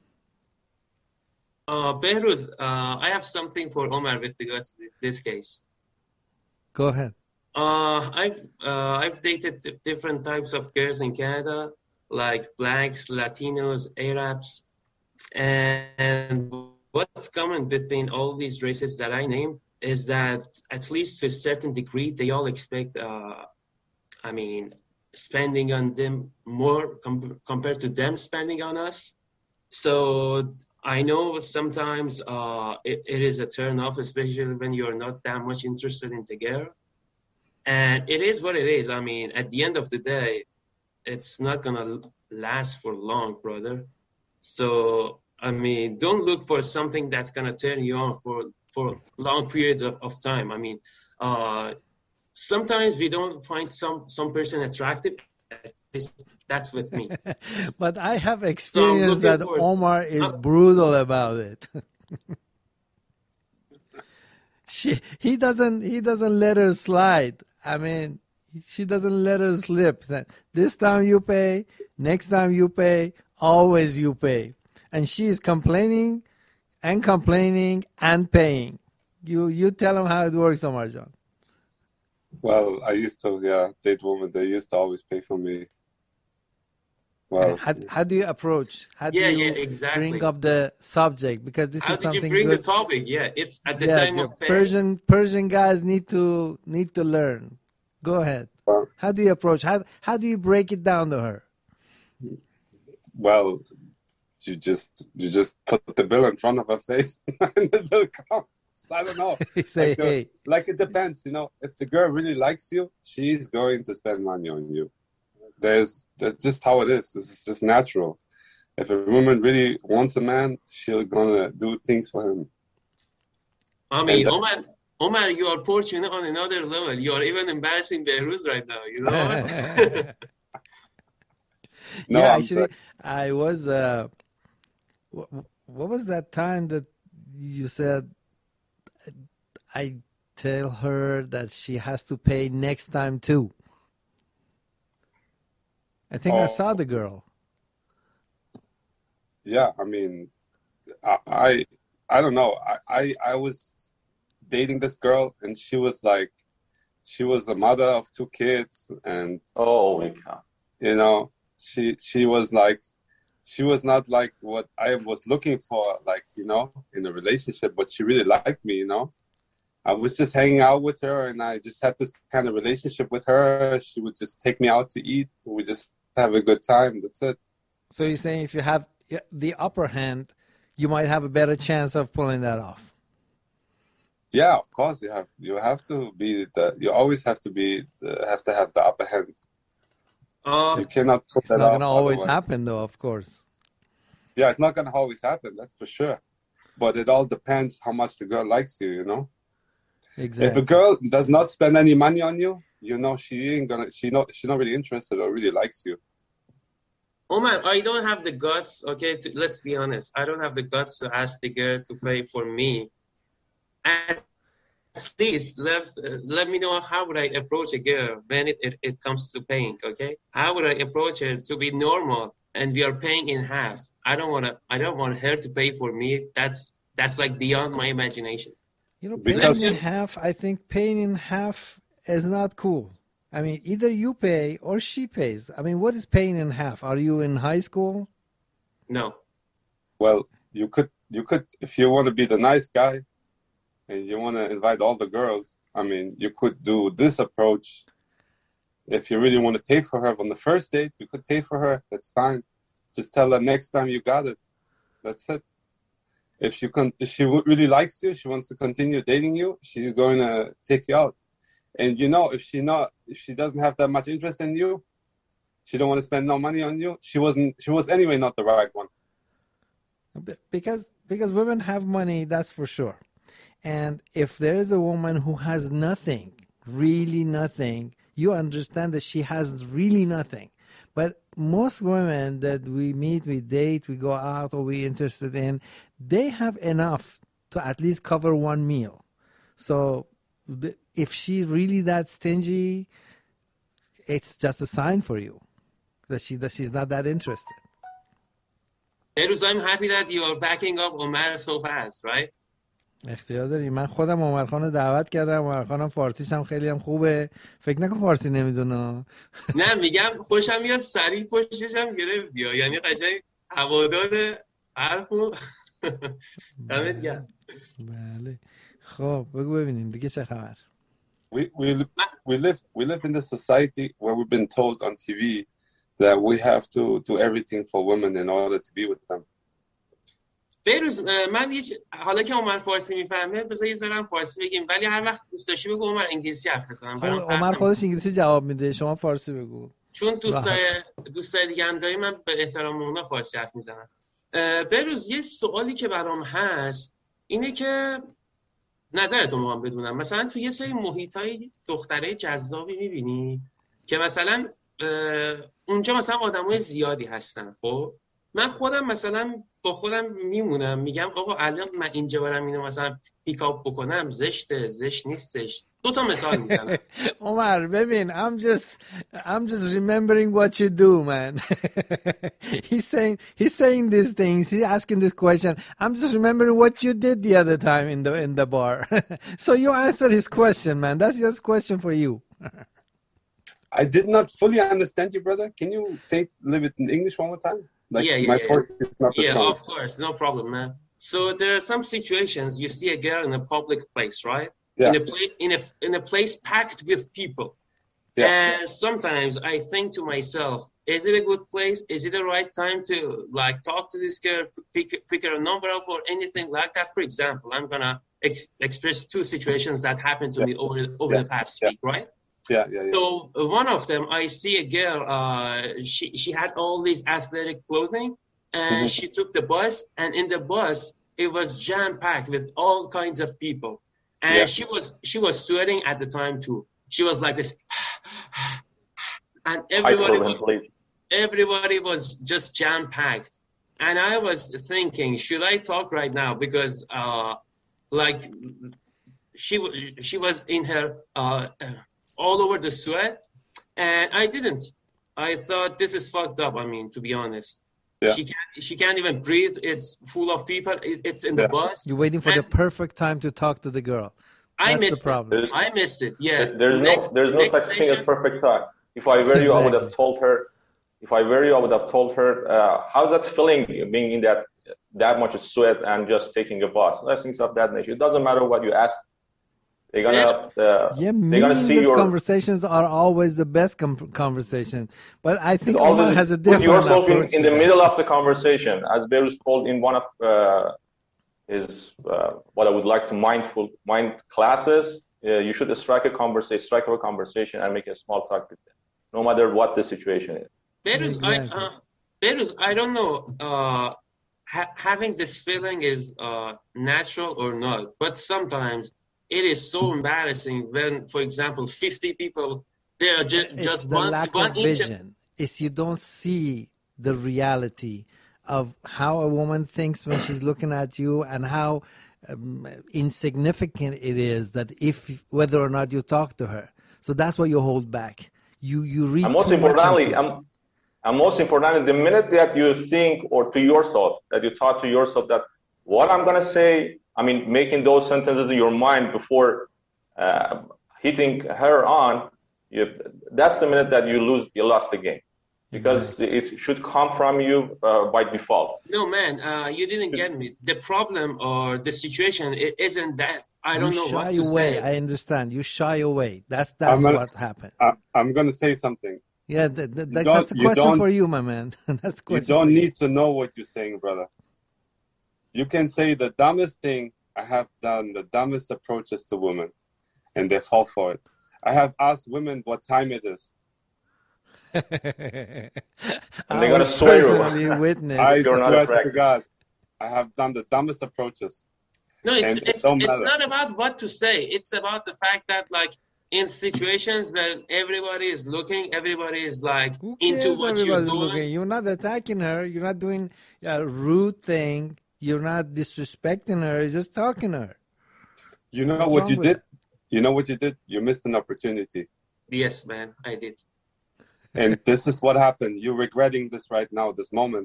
[SPEAKER 8] Uh, Behruz, uh, I have something for Omar with regards to this, this case.
[SPEAKER 1] Go ahead.
[SPEAKER 8] Uh, I've uh, I've dated d- different types of girls in Canada, like blacks, Latinos, Arabs, and what's common between all these races that I named is that at least to a certain degree, they all expect, uh, I mean, spending on them more com- compared to them spending on us. So I know sometimes uh, it, it is a turn off, especially when you're not that much interested in the girl. And it is what it is. I mean, at the end of the day, it's not going to last for long, brother. So, I mean, don't look for something that's going to turn you on for, for long periods of, of time. I mean, uh, sometimes we don't find some, some person attractive. That's with me.
[SPEAKER 1] But I have experienced
[SPEAKER 8] looking
[SPEAKER 1] that
[SPEAKER 8] for-
[SPEAKER 1] Omar is
[SPEAKER 8] Uh,
[SPEAKER 1] brutal about it. she he doesn't he doesn't let her slide. I mean, she doesn't let her slip. This time you pay, next time you pay, always you pay. And she is complaining and complaining and paying. You you tell them how it works, Omar John.
[SPEAKER 6] Well, I used to, yeah, date women. They used to always pay for me. Well,
[SPEAKER 1] How, how do you approach? How do
[SPEAKER 8] Yeah,
[SPEAKER 1] you
[SPEAKER 8] yeah, exactly.
[SPEAKER 1] bring up the subject? Because this
[SPEAKER 8] How
[SPEAKER 1] is
[SPEAKER 8] did you
[SPEAKER 1] something
[SPEAKER 8] bring
[SPEAKER 1] good.
[SPEAKER 8] the topic? Yeah, it's at the
[SPEAKER 1] Yeah,
[SPEAKER 8] time
[SPEAKER 1] the
[SPEAKER 8] of pay.
[SPEAKER 1] Persian Persian guys need to need to learn. Go ahead.
[SPEAKER 6] well,
[SPEAKER 1] How do you approach? How how do you break it down to her?
[SPEAKER 6] well, you just you just put the bill in front of her face, and the bill comes. I don't know.
[SPEAKER 1] You say,
[SPEAKER 6] Like, the-
[SPEAKER 1] hey,
[SPEAKER 6] like it depends, you know. If the girl really likes you, she's going to spend money on you. There's that's just how it is. This is just natural. If a woman really wants a man, she'll gonna do things for him.
[SPEAKER 8] I mean,
[SPEAKER 6] And that-
[SPEAKER 8] Omar, Omar, you are fortunate on another level. You are even embarrassing Behruz right now. You know what?
[SPEAKER 6] No,
[SPEAKER 1] yeah,
[SPEAKER 6] I'm
[SPEAKER 1] actually,
[SPEAKER 6] sorry.
[SPEAKER 1] I was. Uh, what, what was that time that you said? I tell her that she has to pay next time too. I think I
[SPEAKER 6] Oh.
[SPEAKER 1] saw the girl.
[SPEAKER 6] Yeah, I mean, I, I, I don't know. I, I, I was dating this girl, and she was like, she was a mother of two kids, and
[SPEAKER 7] Holy cow.
[SPEAKER 6] you know, she, she was like, she was not like what I was looking for, like, you know, in a relationship, but she really liked me, you know. I was just hanging out with her, and I just had this kind of relationship with her. She would just take me out to eat. We just have a good time. That's it.
[SPEAKER 1] So you're saying if you have the upper hand, you might have a better chance of pulling that off.
[SPEAKER 6] Yeah, of course you have. You have to be the. You always have to be. The, have to have the upper hand.
[SPEAKER 8] Um,
[SPEAKER 6] You cannot put
[SPEAKER 1] It's
[SPEAKER 6] that
[SPEAKER 1] not
[SPEAKER 6] off
[SPEAKER 1] going to always
[SPEAKER 6] otherwise.
[SPEAKER 1] happen, though, of course.
[SPEAKER 6] Yeah, it's not going to always happen, that's for sure. But it all depends how much the girl likes you, you know?
[SPEAKER 1] Exactly.
[SPEAKER 6] If a girl does not spend any money on you, you know she ain't gonna, she not, she's not really interested or really likes you.
[SPEAKER 8] Omar, I don't have the guts, okay, to, let's be honest. I don't have the guts to ask the girl to pay for me. At least let, uh, let me know how would I approach a girl when it, it, it comes to paying, okay? How would I approach her to be normal and we are paying in half? I don't want to, I don't want her to pay for me. That's, that's like beyond my imagination.
[SPEAKER 1] You know, paying
[SPEAKER 6] Because-
[SPEAKER 1] in half, I think paying in half is not cool. I mean, either you pay or she pays. I mean, what is paying in half? Are you in high school?
[SPEAKER 8] No.
[SPEAKER 6] Well, you could, you could, if you want to be the nice guy and you want to invite all the girls, I mean, you could do this approach. If you really want to pay for her on the first date, you could pay for her. That's fine. Just tell her next time you got it. That's it. If she con- if she really likes you, she wants to continue dating you, she's going to take you out. And you know, if she not, if she doesn't have that much interest in you, she don't want to spend no money on you. She wasn't. She was anyway not the right one.
[SPEAKER 1] Because because women have money, that's for sure. And if there is a woman who has nothing, really nothing, you understand that she has really nothing. But most women that we meet, we date, we go out, or we interested in, they have enough to at least cover one meal. So the, if she's really that stingy, it's just a sign for you that she that she's not that interested.
[SPEAKER 8] Eruz, I'm happy that you are backing up Omar so fast, right?
[SPEAKER 1] اختیار داری. من خودم عمر خان رو دعوت کردم. عمر خانم فارسیش هم خیلی هم خوبه. فکر نکن فارسی نمیدونه.
[SPEAKER 8] نه میگم خوشم میاد سریع پشتش هم گرفت یا یعنی قشنگ هوادار حرفو دمت گرم.
[SPEAKER 1] بله. خب بگو ببینیم دیگه چه خبر.
[SPEAKER 6] We we we live we live in the society where we've been told on T V that we have to do everything for women in order to be with them.
[SPEAKER 8] بیروز من یه حالا که عمر فارسی میفهمه بذار یه ذره فارسی بگیم ولی هر وقت دوست داشتی بگو عمر انگلیسی حرف بزنم.
[SPEAKER 1] خب عمر خودش انگلیسی جواب میده، شما فارسی بگو.
[SPEAKER 8] چون دوستای دوستای دیگه هم داریم، من به احترام اونا فارسی حرف میزنم. بیروز یه سوالی که برام هست اینه که نظرتو میخوام بدونم. مثلا تو یه سری محیطای دختره جذابی میبینی که مثلا اونجا مثلا آدمای زیادی هستن. خب من خودم مثلا با خودم میمونم میگم آقا الان من اینجا برم اینو مثلا پیک اپ بکنم زشته، زشت نیستش. دو تا مثال میزنم.
[SPEAKER 1] عمر ببین I'm just I'm just remembering what you do, man. he's saying he's saying these things, he's asking this question. I'm just remembering what you did the other time in the in the bar. So you answer his question, man. That's just a question for you.
[SPEAKER 6] I did not fully understand you, brother. Can you say a little bit in English one more time? Like
[SPEAKER 8] yeah, yeah,
[SPEAKER 6] my
[SPEAKER 8] yeah.
[SPEAKER 6] voice is not the
[SPEAKER 8] yeah,
[SPEAKER 6] strongest.
[SPEAKER 8] of course, no problem, man. So there are some situations you see a girl in a public place, right?
[SPEAKER 6] Yeah.
[SPEAKER 8] In a place, in a in a place packed with people.
[SPEAKER 6] Yeah.
[SPEAKER 8] And sometimes I think to myself, is it a good place? Is it the right time to like talk to this girl, pick, pick her number up or anything like that? For example, I'm gonna ex- express two situations that happened to
[SPEAKER 6] Yeah.
[SPEAKER 8] me over over
[SPEAKER 6] Yeah.
[SPEAKER 8] the past
[SPEAKER 6] Yeah.
[SPEAKER 8] week, right?
[SPEAKER 6] Yeah, yeah, yeah.
[SPEAKER 8] So one of them, I see a girl. Uh, she she had all these athletic clothing, and
[SPEAKER 6] Mhm.
[SPEAKER 8] she took the bus. And in the bus, it was jam packed with all kinds of people, and
[SPEAKER 6] Yeah.
[SPEAKER 8] she was she was sweating at the time too. She was like this, and everybody was, everybody was just jam packed. And I was thinking, should I talk right now because uh, like she she was in her. Uh, all over the sweat, and I didn't. I thought this is fucked up. I mean, to be honest,
[SPEAKER 6] Yeah.
[SPEAKER 8] she can't. She can't even breathe. It's full of people. It, it's in
[SPEAKER 6] Yeah.
[SPEAKER 8] the bus.
[SPEAKER 1] You're waiting for
[SPEAKER 8] and
[SPEAKER 1] the perfect time to talk to the girl.
[SPEAKER 8] I
[SPEAKER 1] That's
[SPEAKER 8] missed
[SPEAKER 1] the problem.
[SPEAKER 8] it. I missed it. Yeah.
[SPEAKER 7] There's
[SPEAKER 8] Next,
[SPEAKER 7] no there's no
[SPEAKER 8] next
[SPEAKER 7] such thing as
[SPEAKER 8] station-
[SPEAKER 7] perfect time. If I were you, I would have
[SPEAKER 1] Exactly.
[SPEAKER 7] told her. If I were you, I would have told her, uh, how's that feeling being in that that much sweat and just taking a bus? Things of that nature. It doesn't matter what you ask. They're gonna uh,
[SPEAKER 1] Yeah,
[SPEAKER 7] they're gonna see
[SPEAKER 1] meaningless
[SPEAKER 7] your
[SPEAKER 1] conversations are always the best com- conversation. But I think
[SPEAKER 7] always
[SPEAKER 1] Omar has a
[SPEAKER 7] put
[SPEAKER 1] different
[SPEAKER 7] yourself in,
[SPEAKER 1] approach.
[SPEAKER 7] in
[SPEAKER 1] to
[SPEAKER 7] the
[SPEAKER 1] that.
[SPEAKER 7] middle of the conversation, as Beirut told in one of uh, his uh, what I would like to mindful mind classes. Uh, you should strike a conversation, strike up a conversation, and make a small talk with them. no matter what the situation is.
[SPEAKER 8] Beruz,
[SPEAKER 1] Exactly.
[SPEAKER 8] I, uh, Beruz, I don't know, uh, ha- having this feeling is uh, natural or not, but sometimes it is so embarrassing when, for example, fifty people, they are ju-
[SPEAKER 1] It's
[SPEAKER 8] just
[SPEAKER 1] the
[SPEAKER 8] one,
[SPEAKER 1] lack
[SPEAKER 8] one
[SPEAKER 1] of
[SPEAKER 8] inch.
[SPEAKER 1] vision. It's you don't see the reality of how a woman thinks when she's looking at you, and how um, insignificant it is that if whether or not you talk to her. So that's why you hold back. You you read
[SPEAKER 7] And most
[SPEAKER 1] too much
[SPEAKER 7] importantly,
[SPEAKER 1] into it.
[SPEAKER 7] um, and most importantly, the minute that you think or to yourself, that you thought to yourself that what I'm going to say, I mean, making those sentences in your mind before uh, hitting her on, you, that's the minute that you lose, you lost the game. Because
[SPEAKER 1] Exactly.
[SPEAKER 7] it should come from you uh, by default.
[SPEAKER 8] No, man, uh, you didn't get me. The problem or the situation it isn't that I don't
[SPEAKER 1] You
[SPEAKER 8] know what
[SPEAKER 1] shy
[SPEAKER 8] to
[SPEAKER 1] away.
[SPEAKER 8] say.
[SPEAKER 1] I understand. You shy away. That's that's
[SPEAKER 6] I'm gonna-
[SPEAKER 1] what happened.
[SPEAKER 6] I, I'm going to say something.
[SPEAKER 1] Yeah, th- th- that,
[SPEAKER 6] don't-
[SPEAKER 1] that's the
[SPEAKER 6] you
[SPEAKER 1] question
[SPEAKER 6] don't-
[SPEAKER 1] for you, my man. That's the
[SPEAKER 6] You
[SPEAKER 1] question
[SPEAKER 6] don't
[SPEAKER 1] for
[SPEAKER 6] need to know what you're saying, brother. You can say the dumbest thing. I have done the dumbest approaches to women, and they fall for it. I have asked women what time it is.
[SPEAKER 1] I
[SPEAKER 7] they gotta
[SPEAKER 1] was
[SPEAKER 7] swear you.
[SPEAKER 1] personally witness.
[SPEAKER 6] I
[SPEAKER 7] You're not
[SPEAKER 6] swear to
[SPEAKER 7] attractive.
[SPEAKER 6] God, I have done the dumbest approaches.
[SPEAKER 8] No, it's
[SPEAKER 6] And it
[SPEAKER 8] it's
[SPEAKER 6] don't
[SPEAKER 8] it's
[SPEAKER 6] matter.
[SPEAKER 8] not about what to say. It's about the fact that like in situations when everybody is looking, everybody is like
[SPEAKER 1] Who
[SPEAKER 8] into
[SPEAKER 1] cares
[SPEAKER 8] what you're
[SPEAKER 1] everybody's
[SPEAKER 8] doing.
[SPEAKER 1] looking? You're not attacking her. You're not doing a rude thing. You're not disrespecting her. You're just talking to her.
[SPEAKER 6] You know
[SPEAKER 1] What's
[SPEAKER 6] what
[SPEAKER 1] wrong
[SPEAKER 6] you
[SPEAKER 1] with
[SPEAKER 6] did?
[SPEAKER 1] it?
[SPEAKER 6] You know what you did? You missed an opportunity.
[SPEAKER 8] Yes, man, I did.
[SPEAKER 6] And this is what happened. You're regretting this right now, this moment.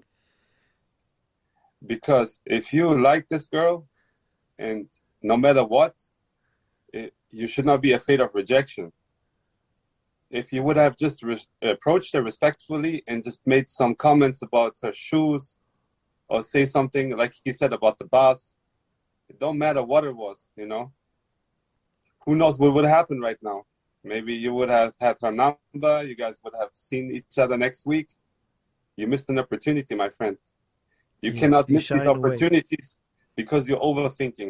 [SPEAKER 6] Because if you like this girl, and no matter what, it, you should not be afraid of rejection. If you would have just re- approached her respectfully and just made some comments about her shoes, or say something like he said about the bath, it don't matter what it was, you know. Who knows what would happen right now? Maybe you would have had her number. You guys would have seen each other next week. You missed an opportunity, my friend. You
[SPEAKER 1] Yes,
[SPEAKER 6] cannot
[SPEAKER 1] you
[SPEAKER 6] miss these
[SPEAKER 1] shied away.
[SPEAKER 6] opportunities because you're overthinking.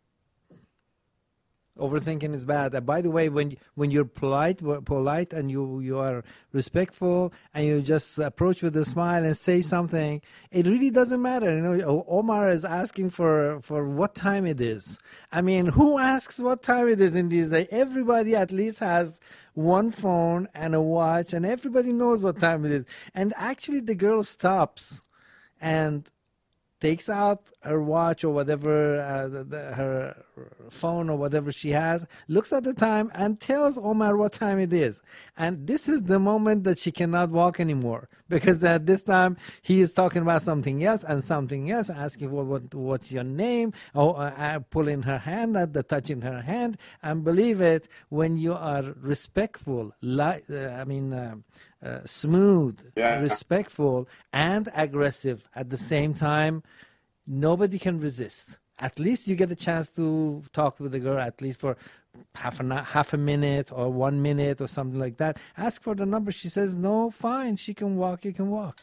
[SPEAKER 1] Overthinking is bad. Uh, by the way, when when you're polite, polite, and you you are respectful, and you just approach with a smile and say something, it really doesn't matter. You know, Omar is asking for for what time it is. I mean, who asks what time it is in these days? Everybody at least has one phone and a watch, and everybody knows what time it is. And actually, the girl stops and takes out her watch or whatever, uh, the, the, her phone or whatever she has, looks at the time and tells Omar what time it is. And this is the moment that she cannot walk anymore, because at this time he is talking about something else and something else, asking what, what what's your name, or uh, pulling her hand, at the touching her hand. And believe it, when you are respectful, li- uh, I mean, uh, Uh, smooth,
[SPEAKER 6] Yeah.
[SPEAKER 1] respectful, and aggressive at the same time, nobody can resist. At least you get a chance to talk with the girl at least for half a half a minute or one minute or something like that. Ask for the number. She says no, fine. She can walk. You can walk.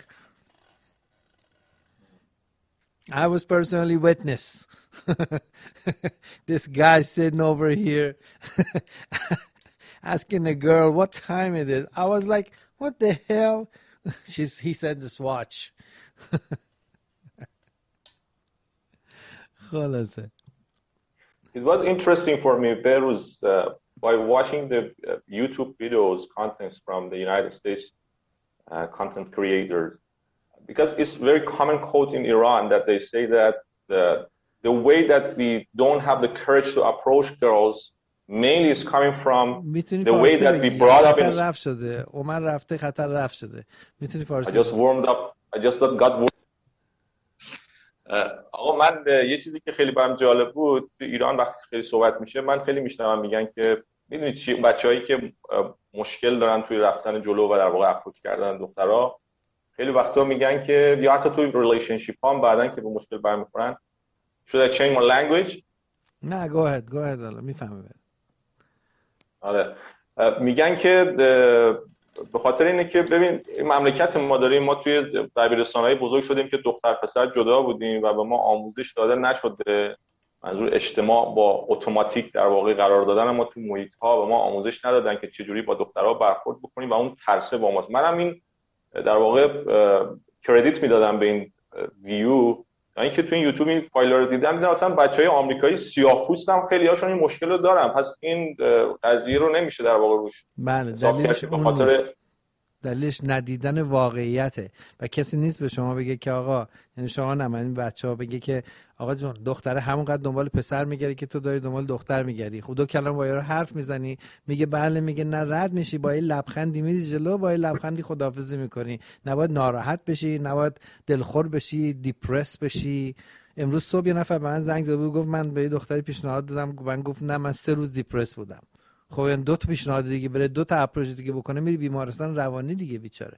[SPEAKER 1] I was personally witness. This guy sitting over here asking the girl what time it is. I was like, what the hell? She's, he said this watch.
[SPEAKER 7] It was interesting for me, Beruz, uh, by watching the uh, YouTube videos, contents from the United States uh, content creators, because it's very common quote in Iran that they say that the the way that we don't have the courage to approach girls mainly is coming from the way that we brought up in.
[SPEAKER 1] رفت شده. عمر رفته خطر رفت شده. میتونی فارسی
[SPEAKER 7] I just warmed up. I just got warmed. آقا من یه چیزی که خیلی برام جالب بود، تو ایران وقتی خیلی صحبت میشه من خیلی میشنوم میگن که میدونید چی، بچه‌هایی که مشکل دارن توی رفتن جلو و در واقع اپروچ کردن دخترها، خیلی وقتا میگن که یا حتی توی ریلیشنشیپ هم بعدن که به مشکل برمیخورن should I change my language؟
[SPEAKER 1] نه go ahead go ahead حالا میفهمم.
[SPEAKER 7] آره میگن که به خاطر اینه که ببین مملکت ما داریم، ما توی دبیرستان‌های بزرگ شدیم که دختر پسر جدا بودیم و به ما آموزش داده نشده منظور اجتماع با اتوماتیک در واقع قرار دادن ما تو محیط ها و ما آموزش ندادن که چجوری با دخترها برخورد بکنیم و اون ترسه با ماست. منم این در واقع کردیت میدادم به این ویو، یعنی که تو این یوتیوب این فایل رو دیدم دیدم اصلا بچهای آمریکایی سیاه‌پوست هم خیلی هاشون این مشکل رو دارن، پس این قضیه رو نمیشه در واقع روش.
[SPEAKER 1] بله دلیلش اون خاطر... نیست. دلیلش ندیدن واقعیته و کسی نیست به شما بگه که آقا، یعنی شما نه، من بچه‌ها بگه که آقا جون دختره همونقدر دنبال پسر میگردی که تو داری دنبال دختر میگردی. خب دو کلمه با یارو حرف میزنی میگه بله، میگه نه، رد میشی، با این لبخندی میری جلو، با این لبخندی خداحافظی میکنی. نباید ناراحت بشی، نباید دلخور بشی، دیپرس بشی. امروز صبح یه نفر به من زنگ زد و گفت من به دختری پیشنهاد دادم، من گفت نه، من سه روز دیپرس بودم. خب این دو تا پیشنهاد دیگه بره، دو تا اپروچ دیگه بکنه، میری بیمارستان روانی دیگه، بیچاره.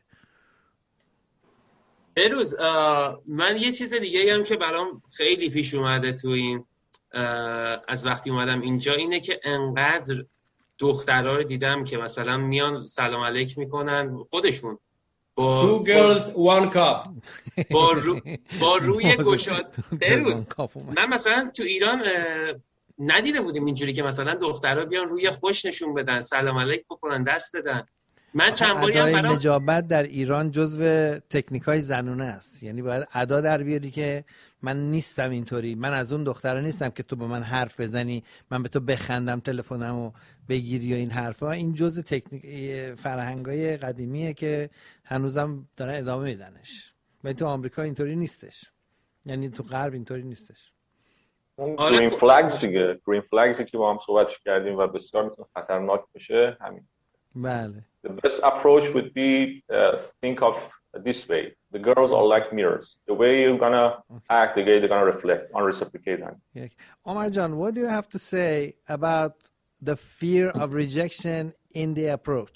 [SPEAKER 8] بروز من یه چیز دیگه هم که برام خیلی پیش اومده تو این از وقتی اومدم اینجا اینه که انقدر دخترها رو دیدم که مثلا میان سلام علیک میکنن خودشون با
[SPEAKER 9] two girls one cup
[SPEAKER 8] با, رو با روی گشاد. بروز من مثلا تو ایران ندیده بودیم اینجوری که مثلا دخترها بیان روی خوش نشون بدن، سلام علیک بکنن، دست بدن. من چند باری هم برام
[SPEAKER 1] نجابت در ایران جزو تکنیکای زنونه است، یعنی باید ادا در بیاری که من نیستم اینطوری، من از اون دخترها نیستم که تو با من حرف بزنی، من به تو بخندم، تلفنمو بگیری یا این حرفا. این جزء تکنیک فرهنگای قدیمیه که هنوزم دارن ادامه میدنش. ولی تو آمریکا اینطوری نیستش، یعنی تو غرب اینطوری نیستش.
[SPEAKER 7] گرین فلگز دیگه، گرین فلگزی که با هم صحبت کردیم و بسیار میتونه خطرناک بشه همین.
[SPEAKER 1] بله.
[SPEAKER 7] The best approach would be uh, think of this way. The girls are like mirrors. The way you're gonna act, the way they're gonna reflect, unreciprocate.
[SPEAKER 1] Yeah. Omar John, what do you have to say about the fear of rejection in the approach?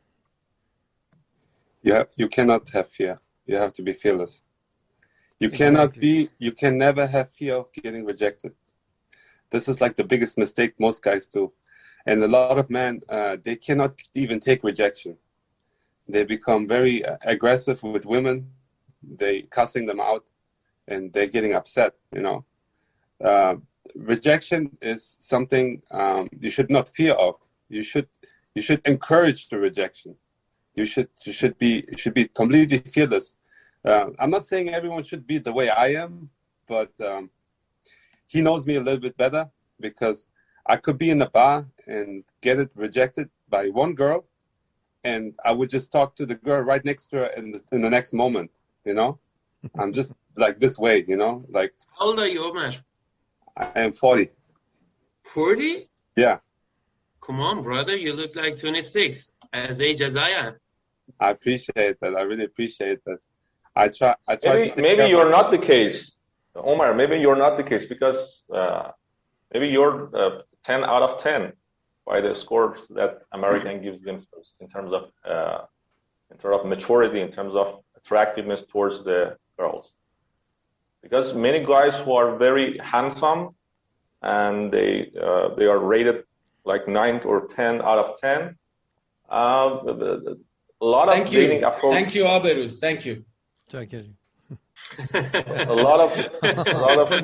[SPEAKER 6] Yeah, you cannot have fear. You have to be fearless. You cannot be, you can never have fear of getting rejected. This is like the biggest mistake most guys do. And a lot of men, uh, they cannot even take rejection. They become very uh, aggressive with women. They cussing them out and they're getting upset, you know. Uh, rejection is something um, you should not fear of. You should, you should encourage the rejection. You should, you should be, you should be completely fearless. Uh, I'm not saying everyone should be the way I am, but um, he knows me a little bit better because I could be in a bar and get it rejected by one girl, and I would just talk to the girl right next to her in the, in the next moment, you know? I'm just like this way, you know? Like.
[SPEAKER 8] How old are you, Omar?
[SPEAKER 6] I am forty.
[SPEAKER 8] forty?
[SPEAKER 6] Yeah.
[SPEAKER 8] Come on, brother. You look like twenty-six, as age as I am.
[SPEAKER 6] I appreciate that. I really appreciate that. I try. I try.
[SPEAKER 7] Maybe,
[SPEAKER 6] to
[SPEAKER 7] maybe you're not the case, Omar. Maybe you're not the case because uh, maybe you're uh, ten out of ten by the scores that American gives themselves in terms of uh, in terms of maturity, in terms of attractiveness towards the girls. Because many guys who are very handsome and they uh, they are rated like nine or ten out of ten. Uh, the, the, the, a lot
[SPEAKER 9] Thank
[SPEAKER 7] of
[SPEAKER 9] you.
[SPEAKER 7] dating approach.
[SPEAKER 9] Thank you, Aberus. Thank you.
[SPEAKER 7] a lot of a lot of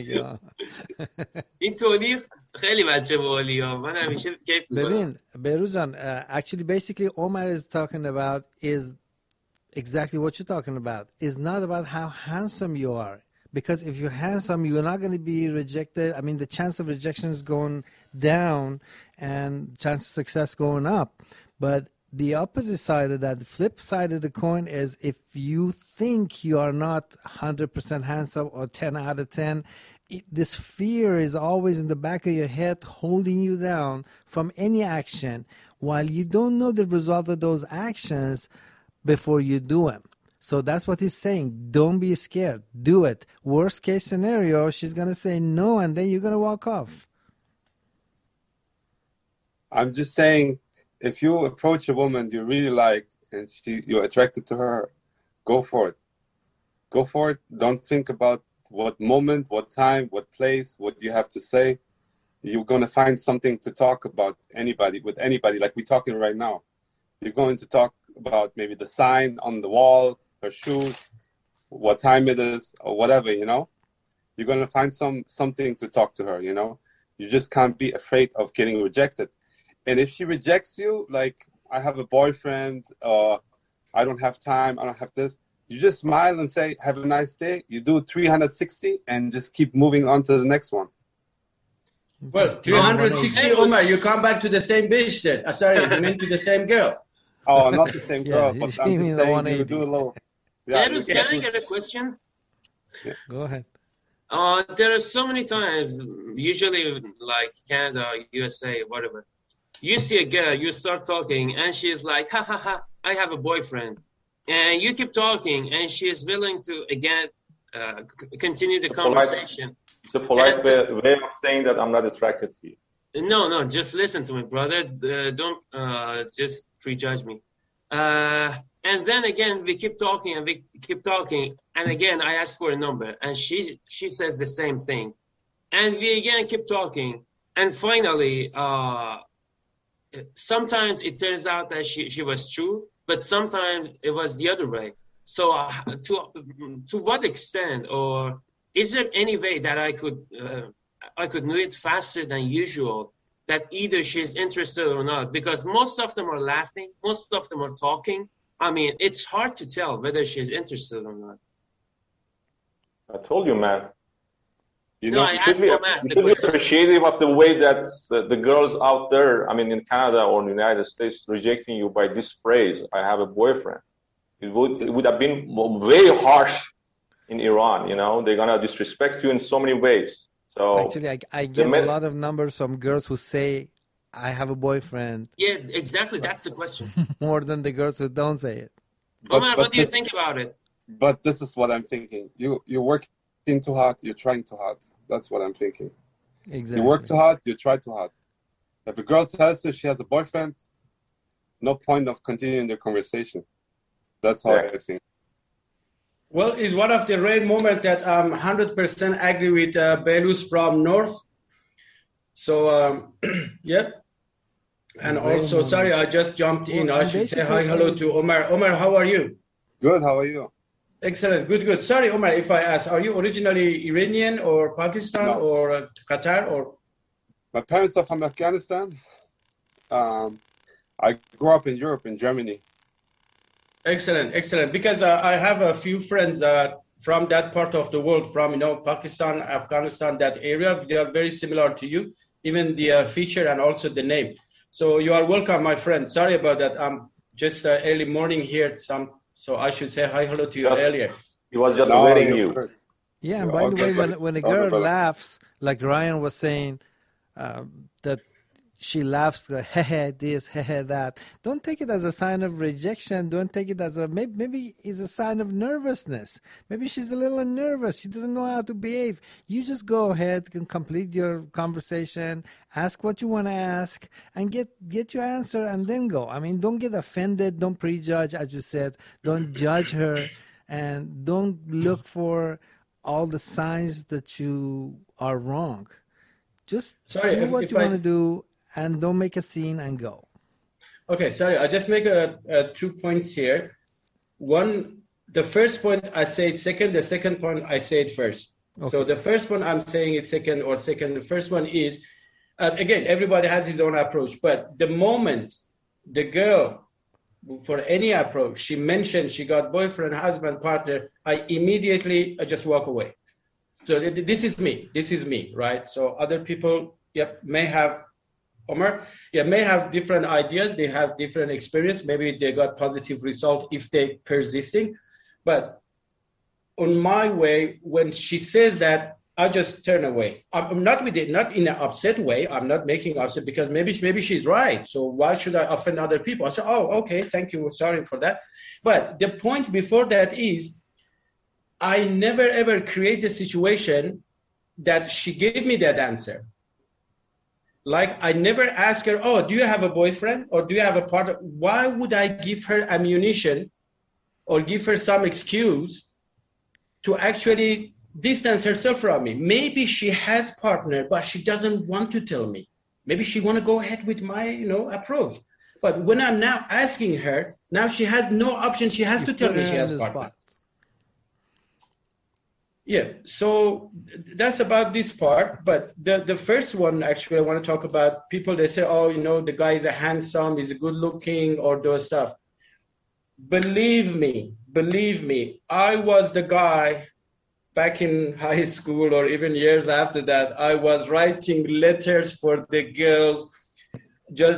[SPEAKER 8] این تولیق خیلی بچه باحالیه، من همیشه کیف می‌کنم.
[SPEAKER 1] ببین بهروز جان، actually basically Omar is talking about is exactly what you're talking about. It's not about how handsome you are, because if you're handsome you're not going to be rejected. I mean the chance of rejection is going down and chance of success going up. But the opposite side of that, the flip side of the coin is if you think you are not one hundred percent handsome or ten out of ten, it, this fear is always in the back of your head holding you down from any action while you don't know the result of those actions before you do them. So that's what he's saying. Don't be scared. Do it. Worst case scenario, she's going to say no and then you're going to walk off.
[SPEAKER 6] I'm just saying, if you approach a woman you really like and she, you're attracted to her, go for it. Go for it. Don't think about what moment, what time, what place, what you have to say. You're going to find something to talk about anybody, with anybody, like we're talking right now. You're going to talk about maybe the sign on the wall, her shoes, what time it is, or whatever, you know? you're going to find some something to talk to her, you know? You just can't be afraid of getting rejected. And if she rejects you, like, I have a boyfriend, or I don't have time, I don't have this, you just smile and say, have a nice day. You do three hundred sixty and just keep moving on to the next one.
[SPEAKER 9] Well, three hundred sixty, Omar, you come back to the same bitch then. Uh, sorry, you meant to the same girl.
[SPEAKER 6] Oh, not the same girl,
[SPEAKER 1] Yeah,
[SPEAKER 6] but
[SPEAKER 1] you
[SPEAKER 6] I'm
[SPEAKER 1] mean
[SPEAKER 6] just
[SPEAKER 1] the
[SPEAKER 6] saying
[SPEAKER 1] one
[SPEAKER 6] you
[SPEAKER 1] eighty.
[SPEAKER 6] do a little... Yeah,
[SPEAKER 8] Behruz,
[SPEAKER 6] you
[SPEAKER 8] can
[SPEAKER 6] do-
[SPEAKER 8] I get a question?
[SPEAKER 1] Go ahead.
[SPEAKER 8] Uh, there are so many times, usually like Canada, U S A, whatever. You see a girl, you start talking, and she's like, ha ha ha, I have a boyfriend. And you keep talking, and she is willing to, again, uh, c- continue the
[SPEAKER 7] It's a polite-
[SPEAKER 8] conversation.
[SPEAKER 7] It's a polite
[SPEAKER 8] And-
[SPEAKER 7] way, way of saying that I'm not attracted to you.
[SPEAKER 8] No, no, just listen to me, brother. Uh, don't uh, just prejudge me. Uh, and then again, we keep talking and we keep talking. And again, I ask for a number, and she she says the same thing. And we again keep talking. And finally, uh, sometimes it turns out that she, she was true, but sometimes it was the other way. So uh, to to what extent, or is there any way that I could uh, I could know it faster than usual, that either she's interested or not? Because most of them are laughing, most of them are talking. I mean, it's hard to tell whether she's interested or not.
[SPEAKER 7] I told you, man.
[SPEAKER 6] You
[SPEAKER 8] No,
[SPEAKER 6] know,
[SPEAKER 8] I
[SPEAKER 7] You should
[SPEAKER 8] asked
[SPEAKER 7] be,
[SPEAKER 8] for Matt
[SPEAKER 7] you
[SPEAKER 8] the
[SPEAKER 7] should be
[SPEAKER 8] question.
[SPEAKER 7] appreciative of the way that the, the girls out there, I mean, in Canada or in the United States, rejecting you by this phrase, I have a boyfriend. It would, it would have been way harsh in Iran, you know? They're going to disrespect you in so many ways. So
[SPEAKER 1] Actually, I, I get
[SPEAKER 7] men-
[SPEAKER 1] a lot of numbers from girls who say, I have a boyfriend,
[SPEAKER 8] Yeah, exactly. That's the question.
[SPEAKER 1] more than the girls who don't say it.
[SPEAKER 6] But-
[SPEAKER 8] Omar,
[SPEAKER 6] but
[SPEAKER 8] what do you
[SPEAKER 6] this-
[SPEAKER 8] think about it?
[SPEAKER 6] but this is what I'm thinking. You, you're working too hard, you're trying too hard. That's what I'm thinking.
[SPEAKER 1] Exactly.
[SPEAKER 6] You work too hard, you try too hard. If a girl tells you she has a boyfriend, no point of continuing the conversation. That's how
[SPEAKER 7] Yeah.
[SPEAKER 6] I think.
[SPEAKER 9] Well, it's one of the rare moments that I'm one hundred percent agree with uh, Behruz from North. So, um, yeah. And
[SPEAKER 1] Rare
[SPEAKER 9] also,
[SPEAKER 1] moment.
[SPEAKER 9] sorry, I just jumped in.
[SPEAKER 1] Well,
[SPEAKER 9] I
[SPEAKER 1] and
[SPEAKER 9] should say
[SPEAKER 1] basically-
[SPEAKER 9] hi, hello to Omar. Omar, how are you?
[SPEAKER 6] Good, how are you?
[SPEAKER 9] Excellent, good, good. Sorry, Omar, if I ask, are you originally Iranian or Pakistan
[SPEAKER 6] No.
[SPEAKER 9] or uh, Qatar or?
[SPEAKER 6] My parents are from Afghanistan. Um, I grew up in Europe, in Germany.
[SPEAKER 9] Excellent, excellent. Because uh, I have a few friends uh, from that part of the world, from you know Pakistan, Afghanistan, that area. They are very similar to you, even the uh, feature and also the name. So you are welcome, my friend. Sorry about that. I'm just uh, early morning here. Some, so I should say hi, hello to you
[SPEAKER 7] Yes.
[SPEAKER 9] earlier.
[SPEAKER 7] he was just
[SPEAKER 6] No,
[SPEAKER 7] waiting
[SPEAKER 6] you're
[SPEAKER 7] you.
[SPEAKER 6] good.
[SPEAKER 1] Yeah, and
[SPEAKER 6] Yeah,
[SPEAKER 1] by the
[SPEAKER 6] okay,
[SPEAKER 1] way, when
[SPEAKER 6] but-
[SPEAKER 1] when a
[SPEAKER 6] okay,
[SPEAKER 1] girl
[SPEAKER 6] but-
[SPEAKER 1] laughs, like Ryan was saying, uh, that she laughs, like, heh this, heh that. Don't take it as a sign of rejection. Don't take it as a maybe, maybe it's a sign of nervousness. Maybe she's a little nervous. She doesn't know how to behave. You just go ahead and complete your conversation, ask what you want to ask, and get get your answer, and then go. I mean, don't get offended. Don't prejudge, as you said. Don't judge her, and don't look for all the signs that you are wrong. Just
[SPEAKER 9] Sorry,
[SPEAKER 1] do
[SPEAKER 9] if-
[SPEAKER 1] what
[SPEAKER 9] if
[SPEAKER 1] you
[SPEAKER 9] I-
[SPEAKER 1] want to do, and don't make a scene and go.
[SPEAKER 9] Okay, sorry. I just make a, a two points here. One, the first point I say it second. The second point I say it first. So
[SPEAKER 1] Okay.
[SPEAKER 9] the first one I'm saying it second or second. The first one is, uh, again, everybody has his own approach. But the moment the girl, for any approach, she mentioned she got boyfriend, husband, partner, I immediately I just walk away. So th- this is me. This is me, right? So other people, yep, may have. Omar, yeah, may have different ideas. They have different experience. Maybe they got positive result if they persisting. But on my way, when she says that, I just turn away. I'm I'm not with it, not in an upset way. I'm not making upset because maybe maybe she's right. So why should I offend other people? I say, oh, okay, thank you. Sorry for that. But the point before that is, I never ever create a situation that she gave me that answer. Like I never ask her, oh, do you have a boyfriend or do you have a partner? Why would I give her ammunition or give her some excuse to actually distance herself from me? Maybe she has partner, but she doesn't want to tell me. Maybe she want to go ahead with my, you know, approach. But when I'm now asking her, now she has no option. She has
[SPEAKER 1] You
[SPEAKER 9] to tell
[SPEAKER 1] put
[SPEAKER 9] me
[SPEAKER 1] her
[SPEAKER 9] she
[SPEAKER 1] on
[SPEAKER 9] has
[SPEAKER 1] the
[SPEAKER 9] partner.
[SPEAKER 1] spot.
[SPEAKER 9] Yeah, so that's about this part. But the, the first one, actually, I want to talk about people, they say, oh, you know, the guy is a handsome, he's good looking, or those stuff. Believe me, believe me, I was the guy back in high school or even years after that. I was writing letters for the girls just